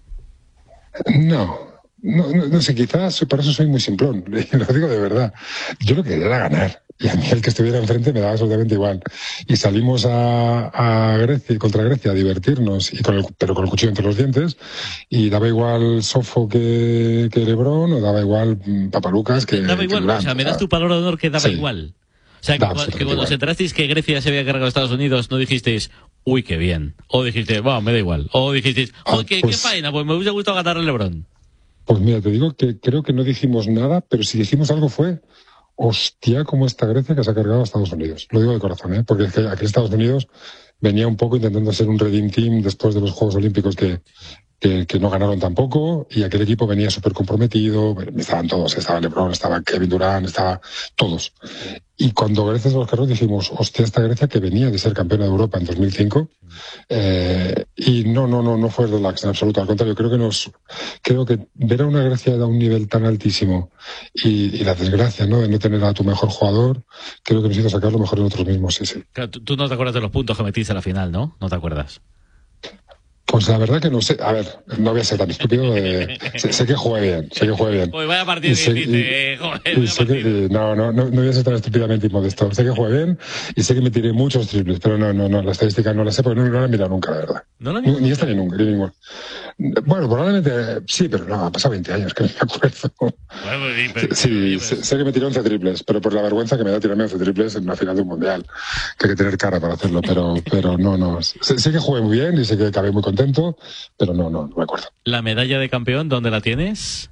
No sé, quizás por eso soy muy simplón, lo digo de verdad. Yo lo que quería era ganar, y a mí el que estuviera enfrente me daba absolutamente igual. Y salimos a Grecia, contra Grecia, a divertirnos, pero con el cuchillo entre los dientes, y daba igual Sofo que Lebrón, o daba igual Papalukas que daba igual, Durant, o sea, me das tu palabra de honor que daba igual. O sea, que cuando os enterasteis que Grecia se había cargado a Estados Unidos, no dijisteis, uy, qué bien. O dijisteis, bueno, me da igual. O dijisteis, qué faena, pues me hubiese gustado ganar el Lebrón. Pues mira, te digo que creo que no dijimos nada, pero si dijimos algo fue, hostia, como esta Grecia que se ha cargado a Estados Unidos. Lo digo de corazón, porque es que aquí Estados Unidos venía un poco intentando ser un Redeem Team después de los Juegos Olímpicos que no ganaron tampoco, y aquel equipo venía súper comprometido, estaban todos, estaba LeBron, estaba Kevin Durant, estaba todos. Y cuando Grecia se los cargó dijimos, hostia, esta Grecia que venía de ser campeona de Europa en 2005, y no fue relax en absoluto, al contrario, creo que ver a una Grecia a un nivel tan altísimo y la desgracia, ¿no?, de no tener a tu mejor jugador, creo que nos hizo sacar lo mejor de nosotros mismos, sí. Claro, tú no te acuerdas de los puntos que metiste a la final, ¿no? ¿No te acuerdas? Pues la verdad que no sé. A ver, no voy a ser tan estúpido. Sé que jugué bien. Pues vaya partido que hiciste, no voy a ser tan estúpidamente inmodesto. Sé que jugué bien y sé que me tiré muchos triples, pero no, la estadística no la sé porque no la he mirado nunca, la verdad. Ni esta ni nunca, ni ninguna. Bueno, probablemente sí, pero no, ha pasado 20 años que no me acuerdo. Sí, sé que me tiré 11 triples, pero por la vergüenza que me da tirarme 11 triples en una final de un mundial, que hay que tener cara para hacerlo, pero no. Sé que jugué muy bien y sé que acabé muy contento, pero no me acuerdo. ¿La medalla de campeón dónde la tienes?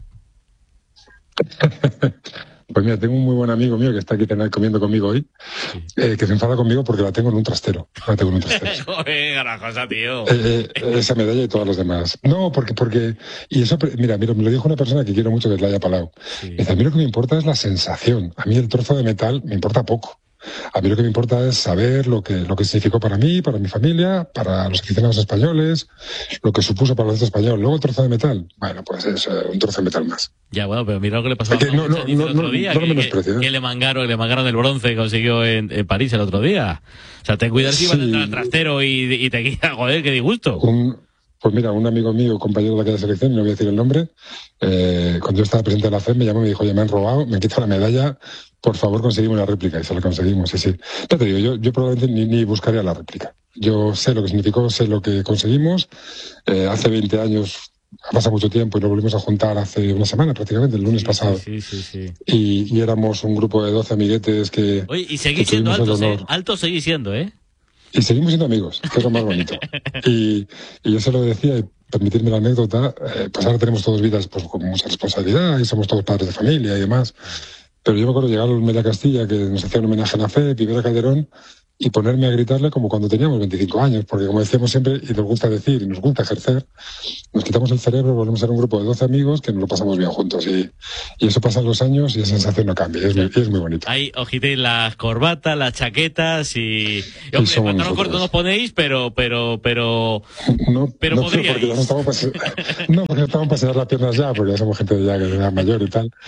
Pues mira, tengo un muy buen amigo mío que está aquí comiendo conmigo hoy, que se enfada conmigo porque la tengo en un trastero. Joder, garajosa, tío. Esa medalla y todas las demás. No, porque y eso, mira, me lo dijo una persona que quiero mucho, que es Laia Palau. Dice, a mí lo que me importa es la sensación. A mí el trozo de metal me importa poco. A mí lo que me importa es saber lo que significó para mí, para mi familia, para los aficionados españoles, lo que supuso para los españoles. Luego el trozo de metal, bueno, pues es un trozo de metal más. Ya, bueno, pero mira lo que le pasó a el otro día, que le mangaron el bronce que consiguió en París el otro día. O sea, ten cuidado si vas a entrar al trastero y te quita, joder, qué disgusto. Pues mira, un amigo mío, compañero de aquella selección, no voy a decir el nombre, cuando yo estaba presente en la FED me llamó y me dijo, oye, me han robado, me han quitado la medalla, por favor conseguimos una réplica, y se la conseguimos, sí. Ya te digo, yo probablemente ni buscaría la réplica. Yo sé lo que significó, sé lo que conseguimos. Hace 20 años, ha pasado mucho tiempo y nos volvimos a juntar hace una semana prácticamente, el lunes pasado. Sí. Y éramos un grupo de 12 amiguetes que... Oye, y seguís siendo altos, Altos seguís siendo, Y seguimos siendo amigos, que es lo más bonito. Y yo se lo decía, y permitirme la anécdota, pues ahora tenemos todos vidas pues con mucha responsabilidad y somos todos padres de familia y demás. Pero yo me acuerdo llegar al Media Castilla, que nos hacía un homenaje a la FEP, Rivera Calderón, y ponerme a gritarle como cuando teníamos 25 años, porque como decíamos siempre, y nos gusta decir, y nos gusta ejercer, nos quitamos el cerebro, volvemos a ser un grupo de 12 amigos que nos lo pasamos bien juntos. Y eso pasan los años y esa sensación no cambia, y es muy bonito. Hay, ojite, las corbatas, las chaquetas y hombre, pantalón corto no ponéis, pero no, podríais. Porque porque estamos para enseñar las piernas ya, porque ya somos gente ya que es mayor y tal.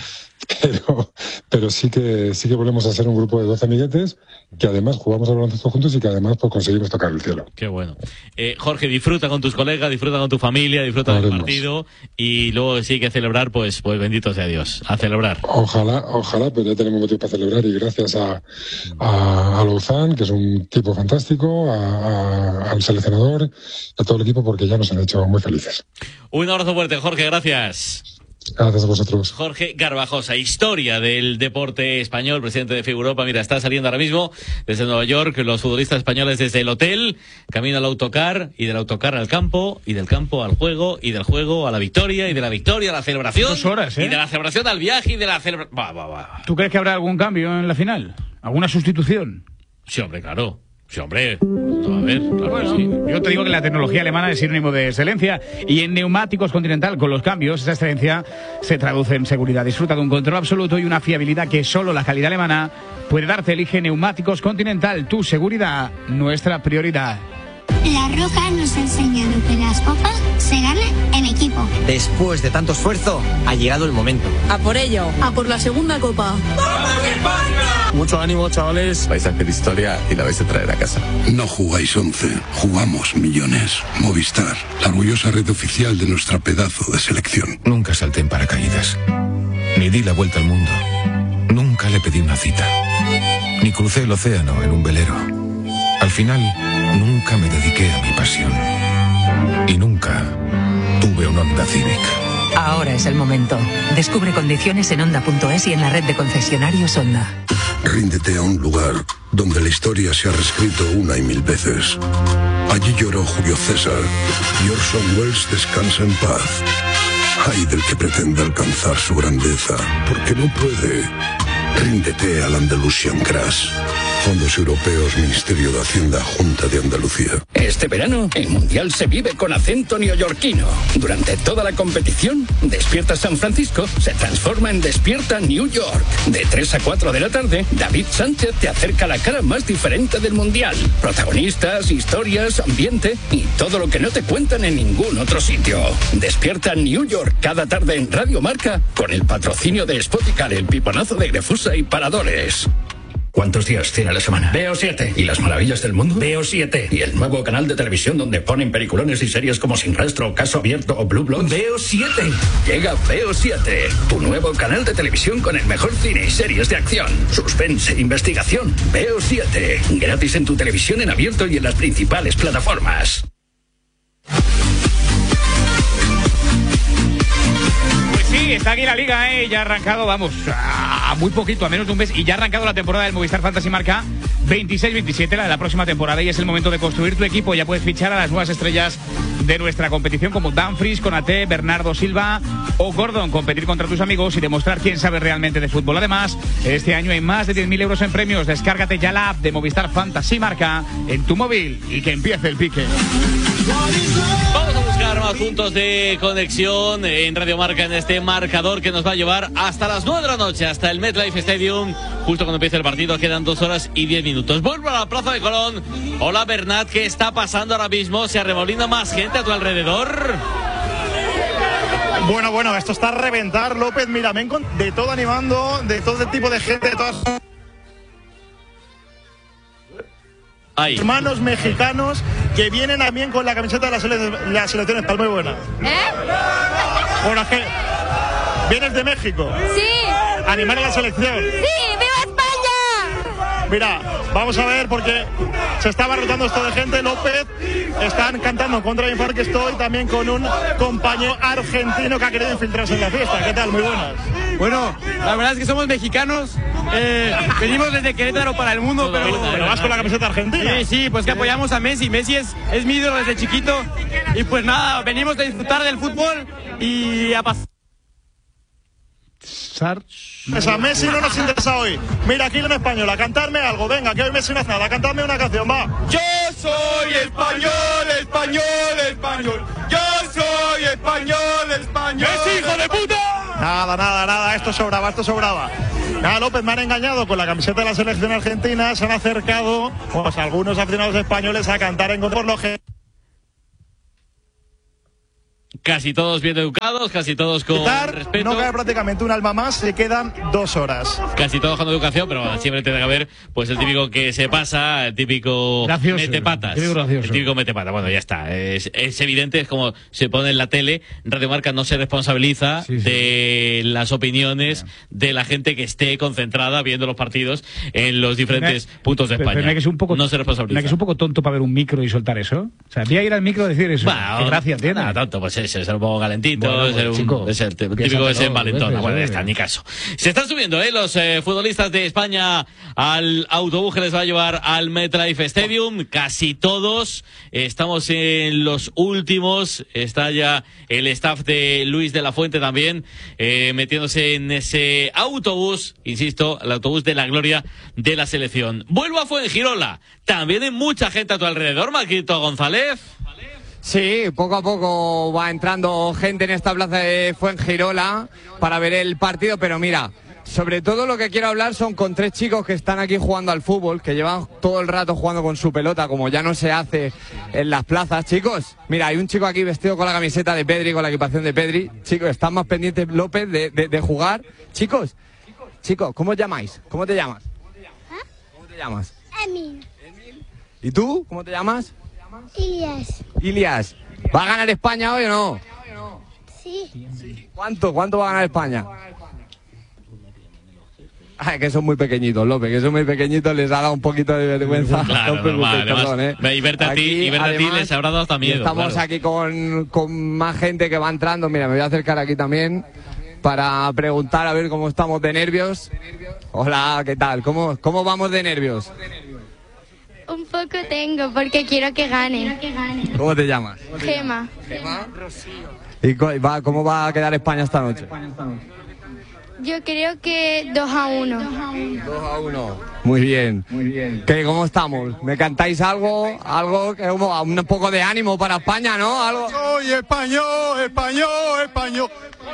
Pero sí que volvemos a ser un grupo de 12 amiguetes que además jugamos al baloncesto juntos y que además pues conseguimos tocar el cielo. Qué bueno. Jorge, disfruta con tus colegas, disfruta con tu familia, disfruta del partido y luego sí hay que celebrar, pues bendito sea Dios, a celebrar. Ojalá, pero ya tenemos motivo para celebrar y gracias a Louzán, que es un tipo fantástico, al seleccionador, a todo el equipo, porque ya nos han hecho muy felices. Un abrazo fuerte, Jorge, gracias. Gracias a vosotros. Jorge Garbajosa, historia del deporte español, presidente de FIBA Europa. Mira, está saliendo ahora mismo desde Nueva York los futbolistas españoles desde el hotel, camino al autocar y del autocar al campo y del campo al juego y del juego a la victoria y de la victoria a la celebración. 2 horas, y de la celebración al viaje y de la celebración... ¿Tú crees que habrá algún cambio en la final? ¿Alguna sustitución? Sí, hombre, claro. Sí, hombre, a ver, claro que sí. Yo te digo que la tecnología alemana es sinónimo de excelencia y en Neumáticos Continental, con los cambios, esa excelencia se traduce en seguridad. Disfruta de un control absoluto y una fiabilidad que solo la calidad alemana puede darte. Elige Neumáticos Continental, tu seguridad, nuestra prioridad. La Roja nos ha enseñado que las copas se ganan en equipo. Después de tanto esfuerzo, ha llegado el momento. A por ello, a por la segunda copa. ¡Vamos España! Mucho ánimo, chavales. Vais a hacer historia y la vais a traer a casa. No jugáis 11, jugamos millones. Movistar, la orgullosa red oficial de nuestra pedazo de selección. Nunca salté en paracaídas. Ni di la vuelta al mundo. Nunca le pedí una cita. Ni crucé el océano en un velero. Al final, nunca me dediqué a mi pasión. Y nunca tuve un Honda Civic. Ahora es el momento. Descubre condiciones en Honda.es y en la red de concesionarios Honda. Ríndete a un lugar donde la historia se ha reescrito 1 y 1000 veces. Allí lloró Julio César y Orson Welles descansa en paz. Ay del que pretenda alcanzar su grandeza, porque no puede. Ríndete al Andalusian Crash. Fondos Europeos, Ministerio de Hacienda, Junta de Andalucía. Este verano, el Mundial se vive con acento neoyorquino. Durante toda la competición, Despierta San Francisco se transforma en Despierta New York. De 3 a 4 de la tarde, David Sánchez te acerca la cara más diferente del Mundial. Protagonistas, historias, ambiente y todo lo que no te cuentan en ningún otro sitio. Despierta New York cada tarde en Radio Marca con el patrocinio de Spoticar, el piponazo de Grefusa y Paradores. ¿Cuántos días tiene la semana? Veo 7. ¿Y las maravillas del mundo? Veo 7. ¿Y el nuevo canal de televisión donde ponen peliculones y series como Sin Rastro, Caso Abierto o Blue Bloods? Veo 7. Llega Veo 7, tu nuevo canal de televisión con el mejor cine y series de acción, suspense, investigación. Veo 7. Gratis en tu televisión en abierto y en las principales plataformas. Sí, está aquí la liga, ya ha arrancado, vamos, a muy poquito, a menos de un mes, y ya ha arrancado la temporada del Movistar Fantasy Marca 26-27, la de la próxima temporada, y es el momento de construir tu equipo. Ya puedes fichar a las nuevas estrellas de nuestra competición como Dumfries, Konaté, Bernardo Silva o Gordon, competir contra tus amigos y demostrar quién sabe realmente de fútbol. Además, este año hay más de 10.000 euros en premios. Descárgate ya la app de Movistar Fantasy Marca en tu móvil y que empiece el pique. Vamos a buscar más puntos de conexión en Radio Marca en este marcador que nos va a llevar hasta las 9 de la noche, hasta el MetLife Stadium. Justo cuando empiece el partido quedan 2 horas y 10 minutos. Vuelvo a la Plaza de Colón. Hola Bernat, ¿qué está pasando ahora mismo? ¿Se arremolina más gente a tu alrededor? Bueno, esto está a reventar, López. Mira, ven de todo animando, de todo tipo de gente, de todas... hermanos mexicanos que vienen también con la camiseta de la selección española. Muy buena. Bueno, es que vienes de México. Sí. Animar a la selección. Sí, ¡viva España! Mira, vamos a ver porque se está abarrotando esto de gente. López, están cantando Contra mi Parque Estoy también con un compañero argentino que ha querido infiltrarse en la fiesta. ¿Qué tal? Muy buenas. Bueno, la verdad es que somos mexicanos. Venimos desde Querétaro para el mundo, pero vas con la camiseta argentina. Sí, pues que apoyamos a Messi. Messi es mi ídolo desde chiquito. Y pues nada, venimos a disfrutar del fútbol y a pasar. A Messi no nos interesa hoy. Mira, aquí en español, a cantarme algo. Venga, que hoy Messi no hace nada. Cantadme una canción, va. Yo soy español, español, español. Yo soy español, español. ¡Messi, hijo de puta! Nada, esto sobraba. Nada, López, me han engañado con la camiseta de la selección argentina. Se han acercado pues algunos aficionados españoles a cantar en por lo que... Casi todos bien educados, casi todos con respeto. No cabe prácticamente un alma más, se quedan 2 horas. Casi todos con educación, pero siempre tiene que haber pues el típico que se pasa, el típico metepatas. El típico metepata. Bueno, ya está. Es evidente, es como se pone en la tele. Radio Marca no se responsabiliza de las opiniones de la gente que esté concentrada viendo los partidos en los diferentes puntos de España. Pero no se responsabiliza. ¿No es que es un poco tonto para ver un micro y soltar eso? O sea, voy a ir al micro a decir eso. Qué gracia tiene. Nada, tonto, pues es un poco calentito, bueno, es el típico que se envalentona. Bueno, ya está, ni caso. Se están subiendo los futbolistas de España al autobús que les va a llevar al MetLife Stadium. Casi todos. Estamos en los últimos. Está ya el staff de Luis de la Fuente también metiéndose en ese autobús, insisto, el autobús de la gloria de la selección. Vuelvo a Fuengirola. También hay mucha gente a tu alrededor, Marquito González. Sí, poco a poco va entrando gente en esta plaza de Fuengirola para ver el partido, pero mira, sobre todo lo que quiero hablar son con 3 chicos que están aquí jugando al fútbol, que llevan todo el rato jugando con su pelota, como ya no se hace en las plazas. Chicos, mira, hay un chico aquí vestido con la camiseta de Pedri, con la equipación de Pedri. Chicos, están más pendientes, López, de jugar. Chicos, ¿cómo os llamáis? ¿Cómo te llamas? ¿Cómo te llamas? Emil. ¿Y tú? ¿Cómo te llamas? Ilias. ¿Va a ganar España hoy o no? Sí. ¿Cuánto va a ganar España? Ay, que son muy pequeñitos, López, que son muy pequeñitos, les ha dado un poquito de vergüenza. Claro, no preocupéis, perdón, Y verte a ti les habrá dado hasta miedo. Estamos aquí con más gente que va entrando. Mira, me voy a acercar aquí también para preguntar a ver cómo estamos de nervios. Hola, ¿qué tal? ¿Cómo vamos de nervios? Un poco tengo, porque quiero que gane. ¿Cómo te llamas? Gema. ¿Gema? ¿Y cómo va a quedar España esta noche? Yo creo que 2-1. 2-1. Muy bien. ¿Cómo estamos? ¿Me cantáis algo? Algo que como un poco de ánimo para España, ¿no? Algo. Soy español, español, español.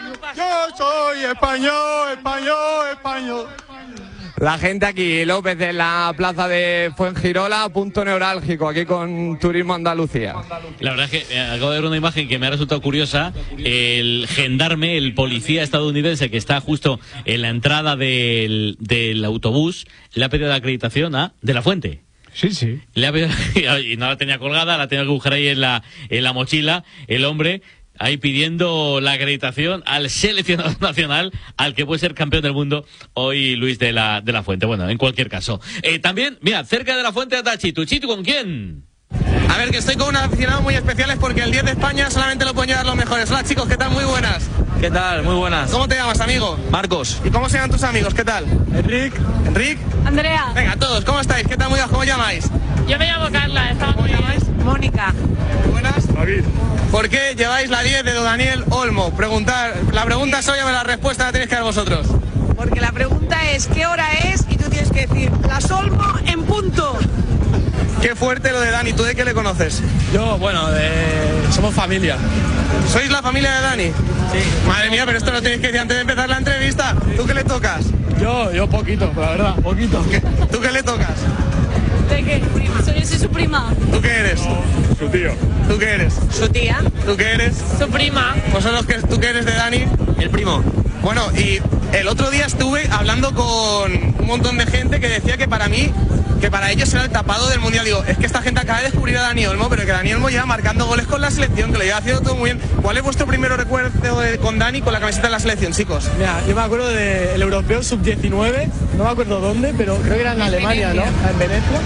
Yo soy español, español, español. La gente aquí, López, en la plaza de Fuengirola, punto neurálgico, aquí con Turismo Andalucía. La verdad es que acabo de ver una imagen que me ha resultado curiosa. El gendarme, el policía estadounidense que está justo en la entrada del autobús, le ha pedido la acreditación a De la Fuente. Sí. Le ha pedido, y no la tenía colgada, la tenía que buscar ahí en la mochila, el hombre. Ahí pidiendo la acreditación al seleccionador nacional, al que puede ser campeón del mundo hoy, Luis de la Fuente. Bueno, en cualquier caso. También, mira, cerca de la Fuente está Chitu. ¿Chitu con quién? A ver, que estoy con unos aficionados muy especiales porque el 10 de España solamente lo pueden llevar los mejores. Hola chicos, ¿qué tal? Muy buenas. ¿Qué tal? Muy buenas. ¿Cómo te llamas, amigo? Marcos. ¿Y cómo se llaman tus amigos? ¿Qué tal? Enric. ¿Enric? Andrea. Venga, todos, ¿cómo estáis? ¿Qué tal? Muy bien, ¿cómo llamáis? Yo me llamo Carla. ¿Cómo llamáis? Mónica. Buenas. David. ¿Por qué lleváis la 10 de don Daniel Olmo? La pregunta es obvia, pero la respuesta la tenéis que dar vosotros. Porque la pregunta es ¿qué hora es? Y tú tienes que decir las Olmo en punto. Qué fuerte lo de Dani. ¿Tú de qué le conoces? Yo, bueno, somos familia. ¿Sois la familia de Dani? Sí. Madre mía, pero esto lo tenéis que decir antes de empezar la entrevista. ¿Tú qué le tocas? Yo poquito, la verdad, poquito. ¿Tú qué le tocas? ¿De qué? Yo soy su prima. ¿Tú qué eres? Su tío. ¿Tú qué eres? Su tía. ¿Tú qué eres? Su prima. ¿Tú qué eres de Dani? El primo. Bueno, y el otro día estuve hablando con un montón de gente que decía que para ellos era el tapado del Mundial. Digo, es que esta gente acaba de descubrir a Dani Olmo, pero que Dani Olmo lleva marcando goles con la selección, que lo lleva haciendo todo muy bien. ¿Cuál es vuestro primer recuerdo con Dani con la camiseta de la selección, chicos? Mira, yo me acuerdo del europeo sub-19, no me acuerdo dónde, pero creo que era en Alemania, ¿no? En Venecia.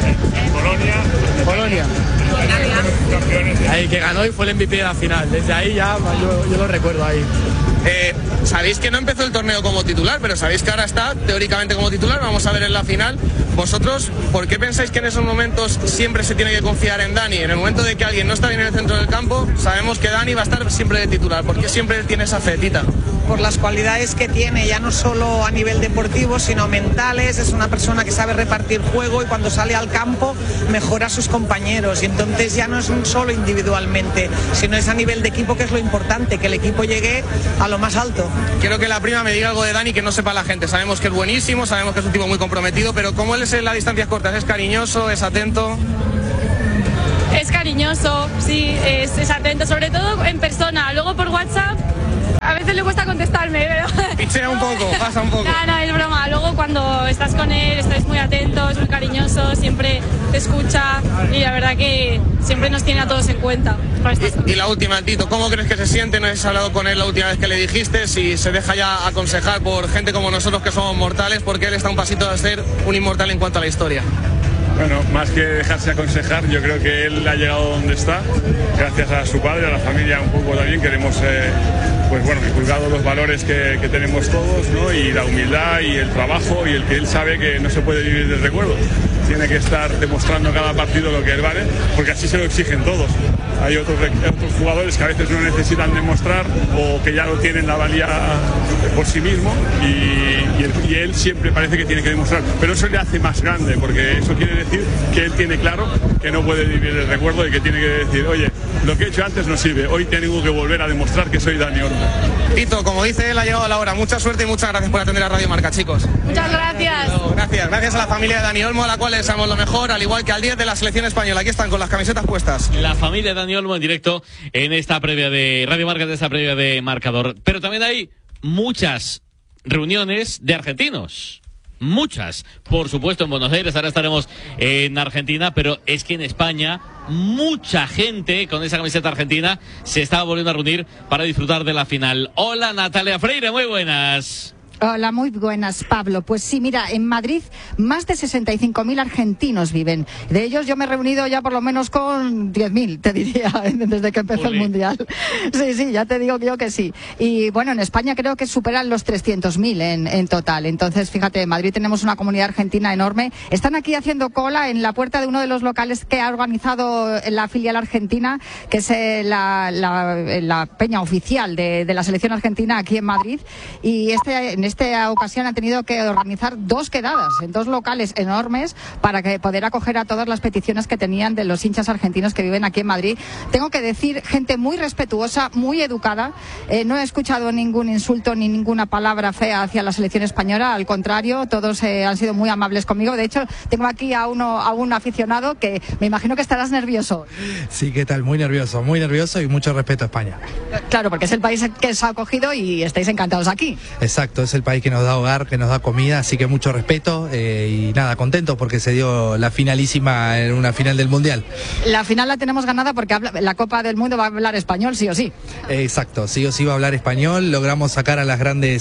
En Polonia. Ahí que ganó y fue el MVP de la final. Desde ahí ya yo lo recuerdo ahí. Sabéis que no empezó el torneo como titular, pero sabéis que ahora está teóricamente como titular. Vamos a ver en la final. Vosotros, ¿por qué pensáis que en esos momentos siempre se tiene que confiar en Dani? En el momento de que alguien no está bien en el centro del campo, sabemos que Dani va a estar siempre de titular. ¿Por qué siempre tiene esa fetita? Por las cualidades que tiene, ya no solo a nivel deportivo, sino mentales. Es una persona que sabe repartir juego y cuando sale al campo mejora a sus compañeros. Y entonces ya no es un solo individualmente, sino es a nivel de equipo, que es lo importante, que el equipo llegue a lo más alto. Quiero que la prima me diga algo de Dani que no sepa la gente. Sabemos que es buenísimo, sabemos que es un tipo muy comprometido, pero ¿cómo él es en las distancias cortas? ¿Es cariñoso? ¿Es atento? Es cariñoso, sí, es atento, sobre todo en persona. Luego por WhatsApp a veces le cuesta contestarme, pero... Pichea un poco, pasa un poco. No, es broma. Luego cuando estás con él, estás muy atento, es muy cariñoso, siempre te escucha y la verdad que siempre nos tiene a todos en cuenta. Y la última, Tito, ¿cómo crees que se siente? ¿No has hablado con él la última vez que le dijiste? Si se deja ya aconsejar por gente como nosotros que somos mortales, porque él está un pasito de ser un inmortal en cuanto a la historia. Bueno, más que dejarse aconsejar, yo creo que él ha llegado donde está, gracias a su padre, a la familia un poco también, que hemos inculcado los valores que tenemos todos, ¿no? Y la humildad y el trabajo y el que él sabe que no se puede vivir del recuerdo. Tiene que estar demostrando cada partido lo que él vale, porque así se lo exigen todos. Hay otros jugadores que a veces no necesitan demostrar o que ya lo tienen la valía por sí mismo y él siempre parece que tiene que demostrar. Pero eso le hace más grande, porque eso quiere decir que él tiene claro que no puede vivir el recuerdo y que tiene que decir, oye, lo que he hecho antes no sirve, hoy tengo que volver a demostrar que soy Dani Olmo. Tito, como dice él, ha llegado la hora. Mucha suerte y muchas gracias por atender a Radio Marca, chicos. Muchas gracias. Gracias a la familia de Dani Olmo, a la cual les deseamos lo mejor, al igual que al 10 de la selección española. Aquí están con las camisetas puestas. La familia de Dani Olmo en directo en esta previa de Radio Marca, en esta previa de Marcador. Pero también hay muchas reuniones de argentinos. Muchas, por supuesto en Buenos Aires, ahora estaremos en Argentina, pero es que en España mucha gente con esa camiseta argentina se está volviendo a reunir para disfrutar de la final. Hola Natalia Freire, muy buenas. Hola, muy buenas, Pablo. Pues sí, mira, en Madrid más de 65.000 argentinos viven. De ellos yo me he reunido ya por lo menos con 10.000, te diría, desde que empezó el Mundial. Sí, ya te digo yo que sí. Y bueno, en España creo que superan los 300.000 en total. Entonces, fíjate, en Madrid tenemos una comunidad argentina enorme. Están aquí haciendo cola en la puerta de uno de los locales que ha organizado la filial argentina, que es la peña oficial de la selección argentina aquí en Madrid. Y en esta ocasión han tenido que organizar 2 quedadas en 2 locales enormes para poder acoger a todas las peticiones que tenían de los hinchas argentinos que viven aquí en Madrid. Tengo que decir, gente muy respetuosa, muy educada. No he escuchado ningún insulto ni ninguna palabra fea hacia la selección española. Al contrario, todos han sido muy amables conmigo. De hecho, tengo aquí a un aficionado que me imagino que estarás nervioso. Sí, ¿qué tal? Muy nervioso y mucho respeto a España. Claro, porque es el país que os ha acogido y estáis encantados aquí. Exacto, es el país que nos da hogar, que nos da comida, así que mucho respeto y nada, contento porque se dio la finalísima en una final del Mundial. La final la tenemos ganada porque la Copa del Mundo va a hablar español, sí o sí. Exacto, sí o sí va a hablar español. Logramos sacar a las grandes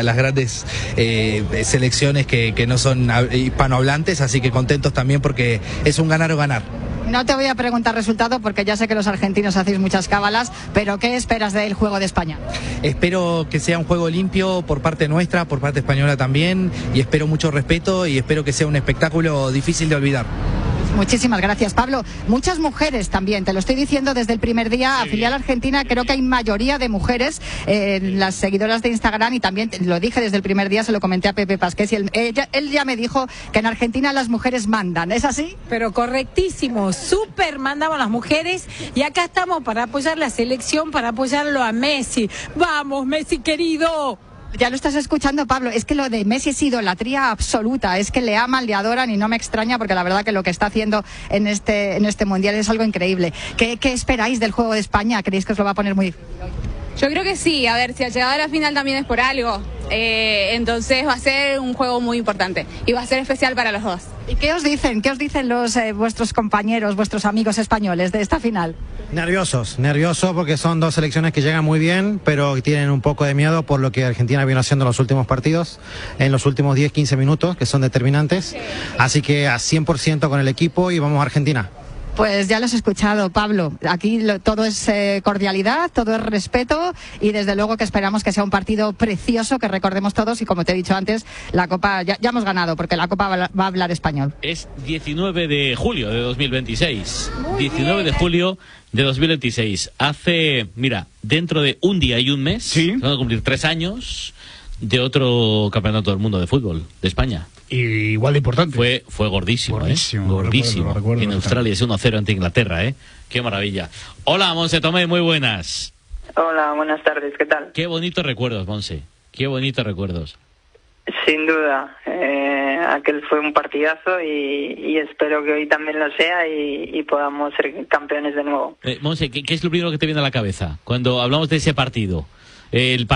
selecciones que no son hispanohablantes, así que contentos también porque es un ganar o ganar. No te voy a preguntar resultado porque ya sé que los argentinos hacéis muchas cábalas, pero ¿qué esperas del juego de España? Espero que sea un juego limpio por parte nuestra, por parte española también, y espero mucho respeto y espero que sea un espectáculo difícil de olvidar. Muchísimas gracias, Pablo. Muchas mujeres también, te lo estoy diciendo desde el primer día. A filial argentina creo que hay mayoría de mujeres, las seguidoras de Instagram, y también lo dije desde el primer día, se lo comenté a Pepe Pasqués y él ya me dijo que en Argentina las mujeres mandan, ¿es así? Pero correctísimo, súper mandamos las mujeres y acá estamos para apoyar la selección, para apoyarlo a Messi. ¡Vamos, Messi querido! Ya lo estás escuchando, Pablo, es que lo de Messi es idolatría absoluta, es que le aman, le adoran y no me extraña porque la verdad que lo que está haciendo en este Mundial es algo increíble. ¿Qué esperáis del juego de España? ¿Creéis que os lo va a poner muy difícil? Yo creo que sí, a ver, si al llegar a la final también es por algo, entonces va a ser un juego muy importante y va a ser especial para los dos. ¿Y qué os dicen vuestros compañeros, vuestros amigos españoles de esta final? Nerviosos porque son 2 selecciones que llegan muy bien, pero tienen un poco de miedo por lo que Argentina viene haciendo en los últimos partidos, en los últimos 10-15 minutos, que son determinantes. Sí. Así que a 100% con el equipo y vamos a Argentina. Pues ya lo has escuchado, Pablo. Aquí todo es cordialidad, todo es respeto y desde luego que esperamos que sea un partido precioso, que recordemos todos y como te he dicho antes, la Copa ya hemos ganado porque la Copa va a hablar español. Es 19 de julio de 2026. 19 de julio de 2026. Dentro de un día y un mes, ¿sí? Van a cumplir 3 años de otro campeonato del mundo de fútbol de España. Y igual de importante. Fue gordísimo. Gordísimo. Lo recuerdo, en Australia es 1-0 ante Inglaterra, Qué maravilla. Hola, Monse Tomé, muy buenas. Hola, buenas tardes, ¿qué tal? Qué bonitos recuerdos, Monse. Qué bonitos recuerdos. Sin duda. Aquel fue un partidazo y espero que hoy también lo sea y podamos ser campeones de nuevo. Monse, ¿qué es lo primero que te viene a la cabeza cuando hablamos de ese partido? El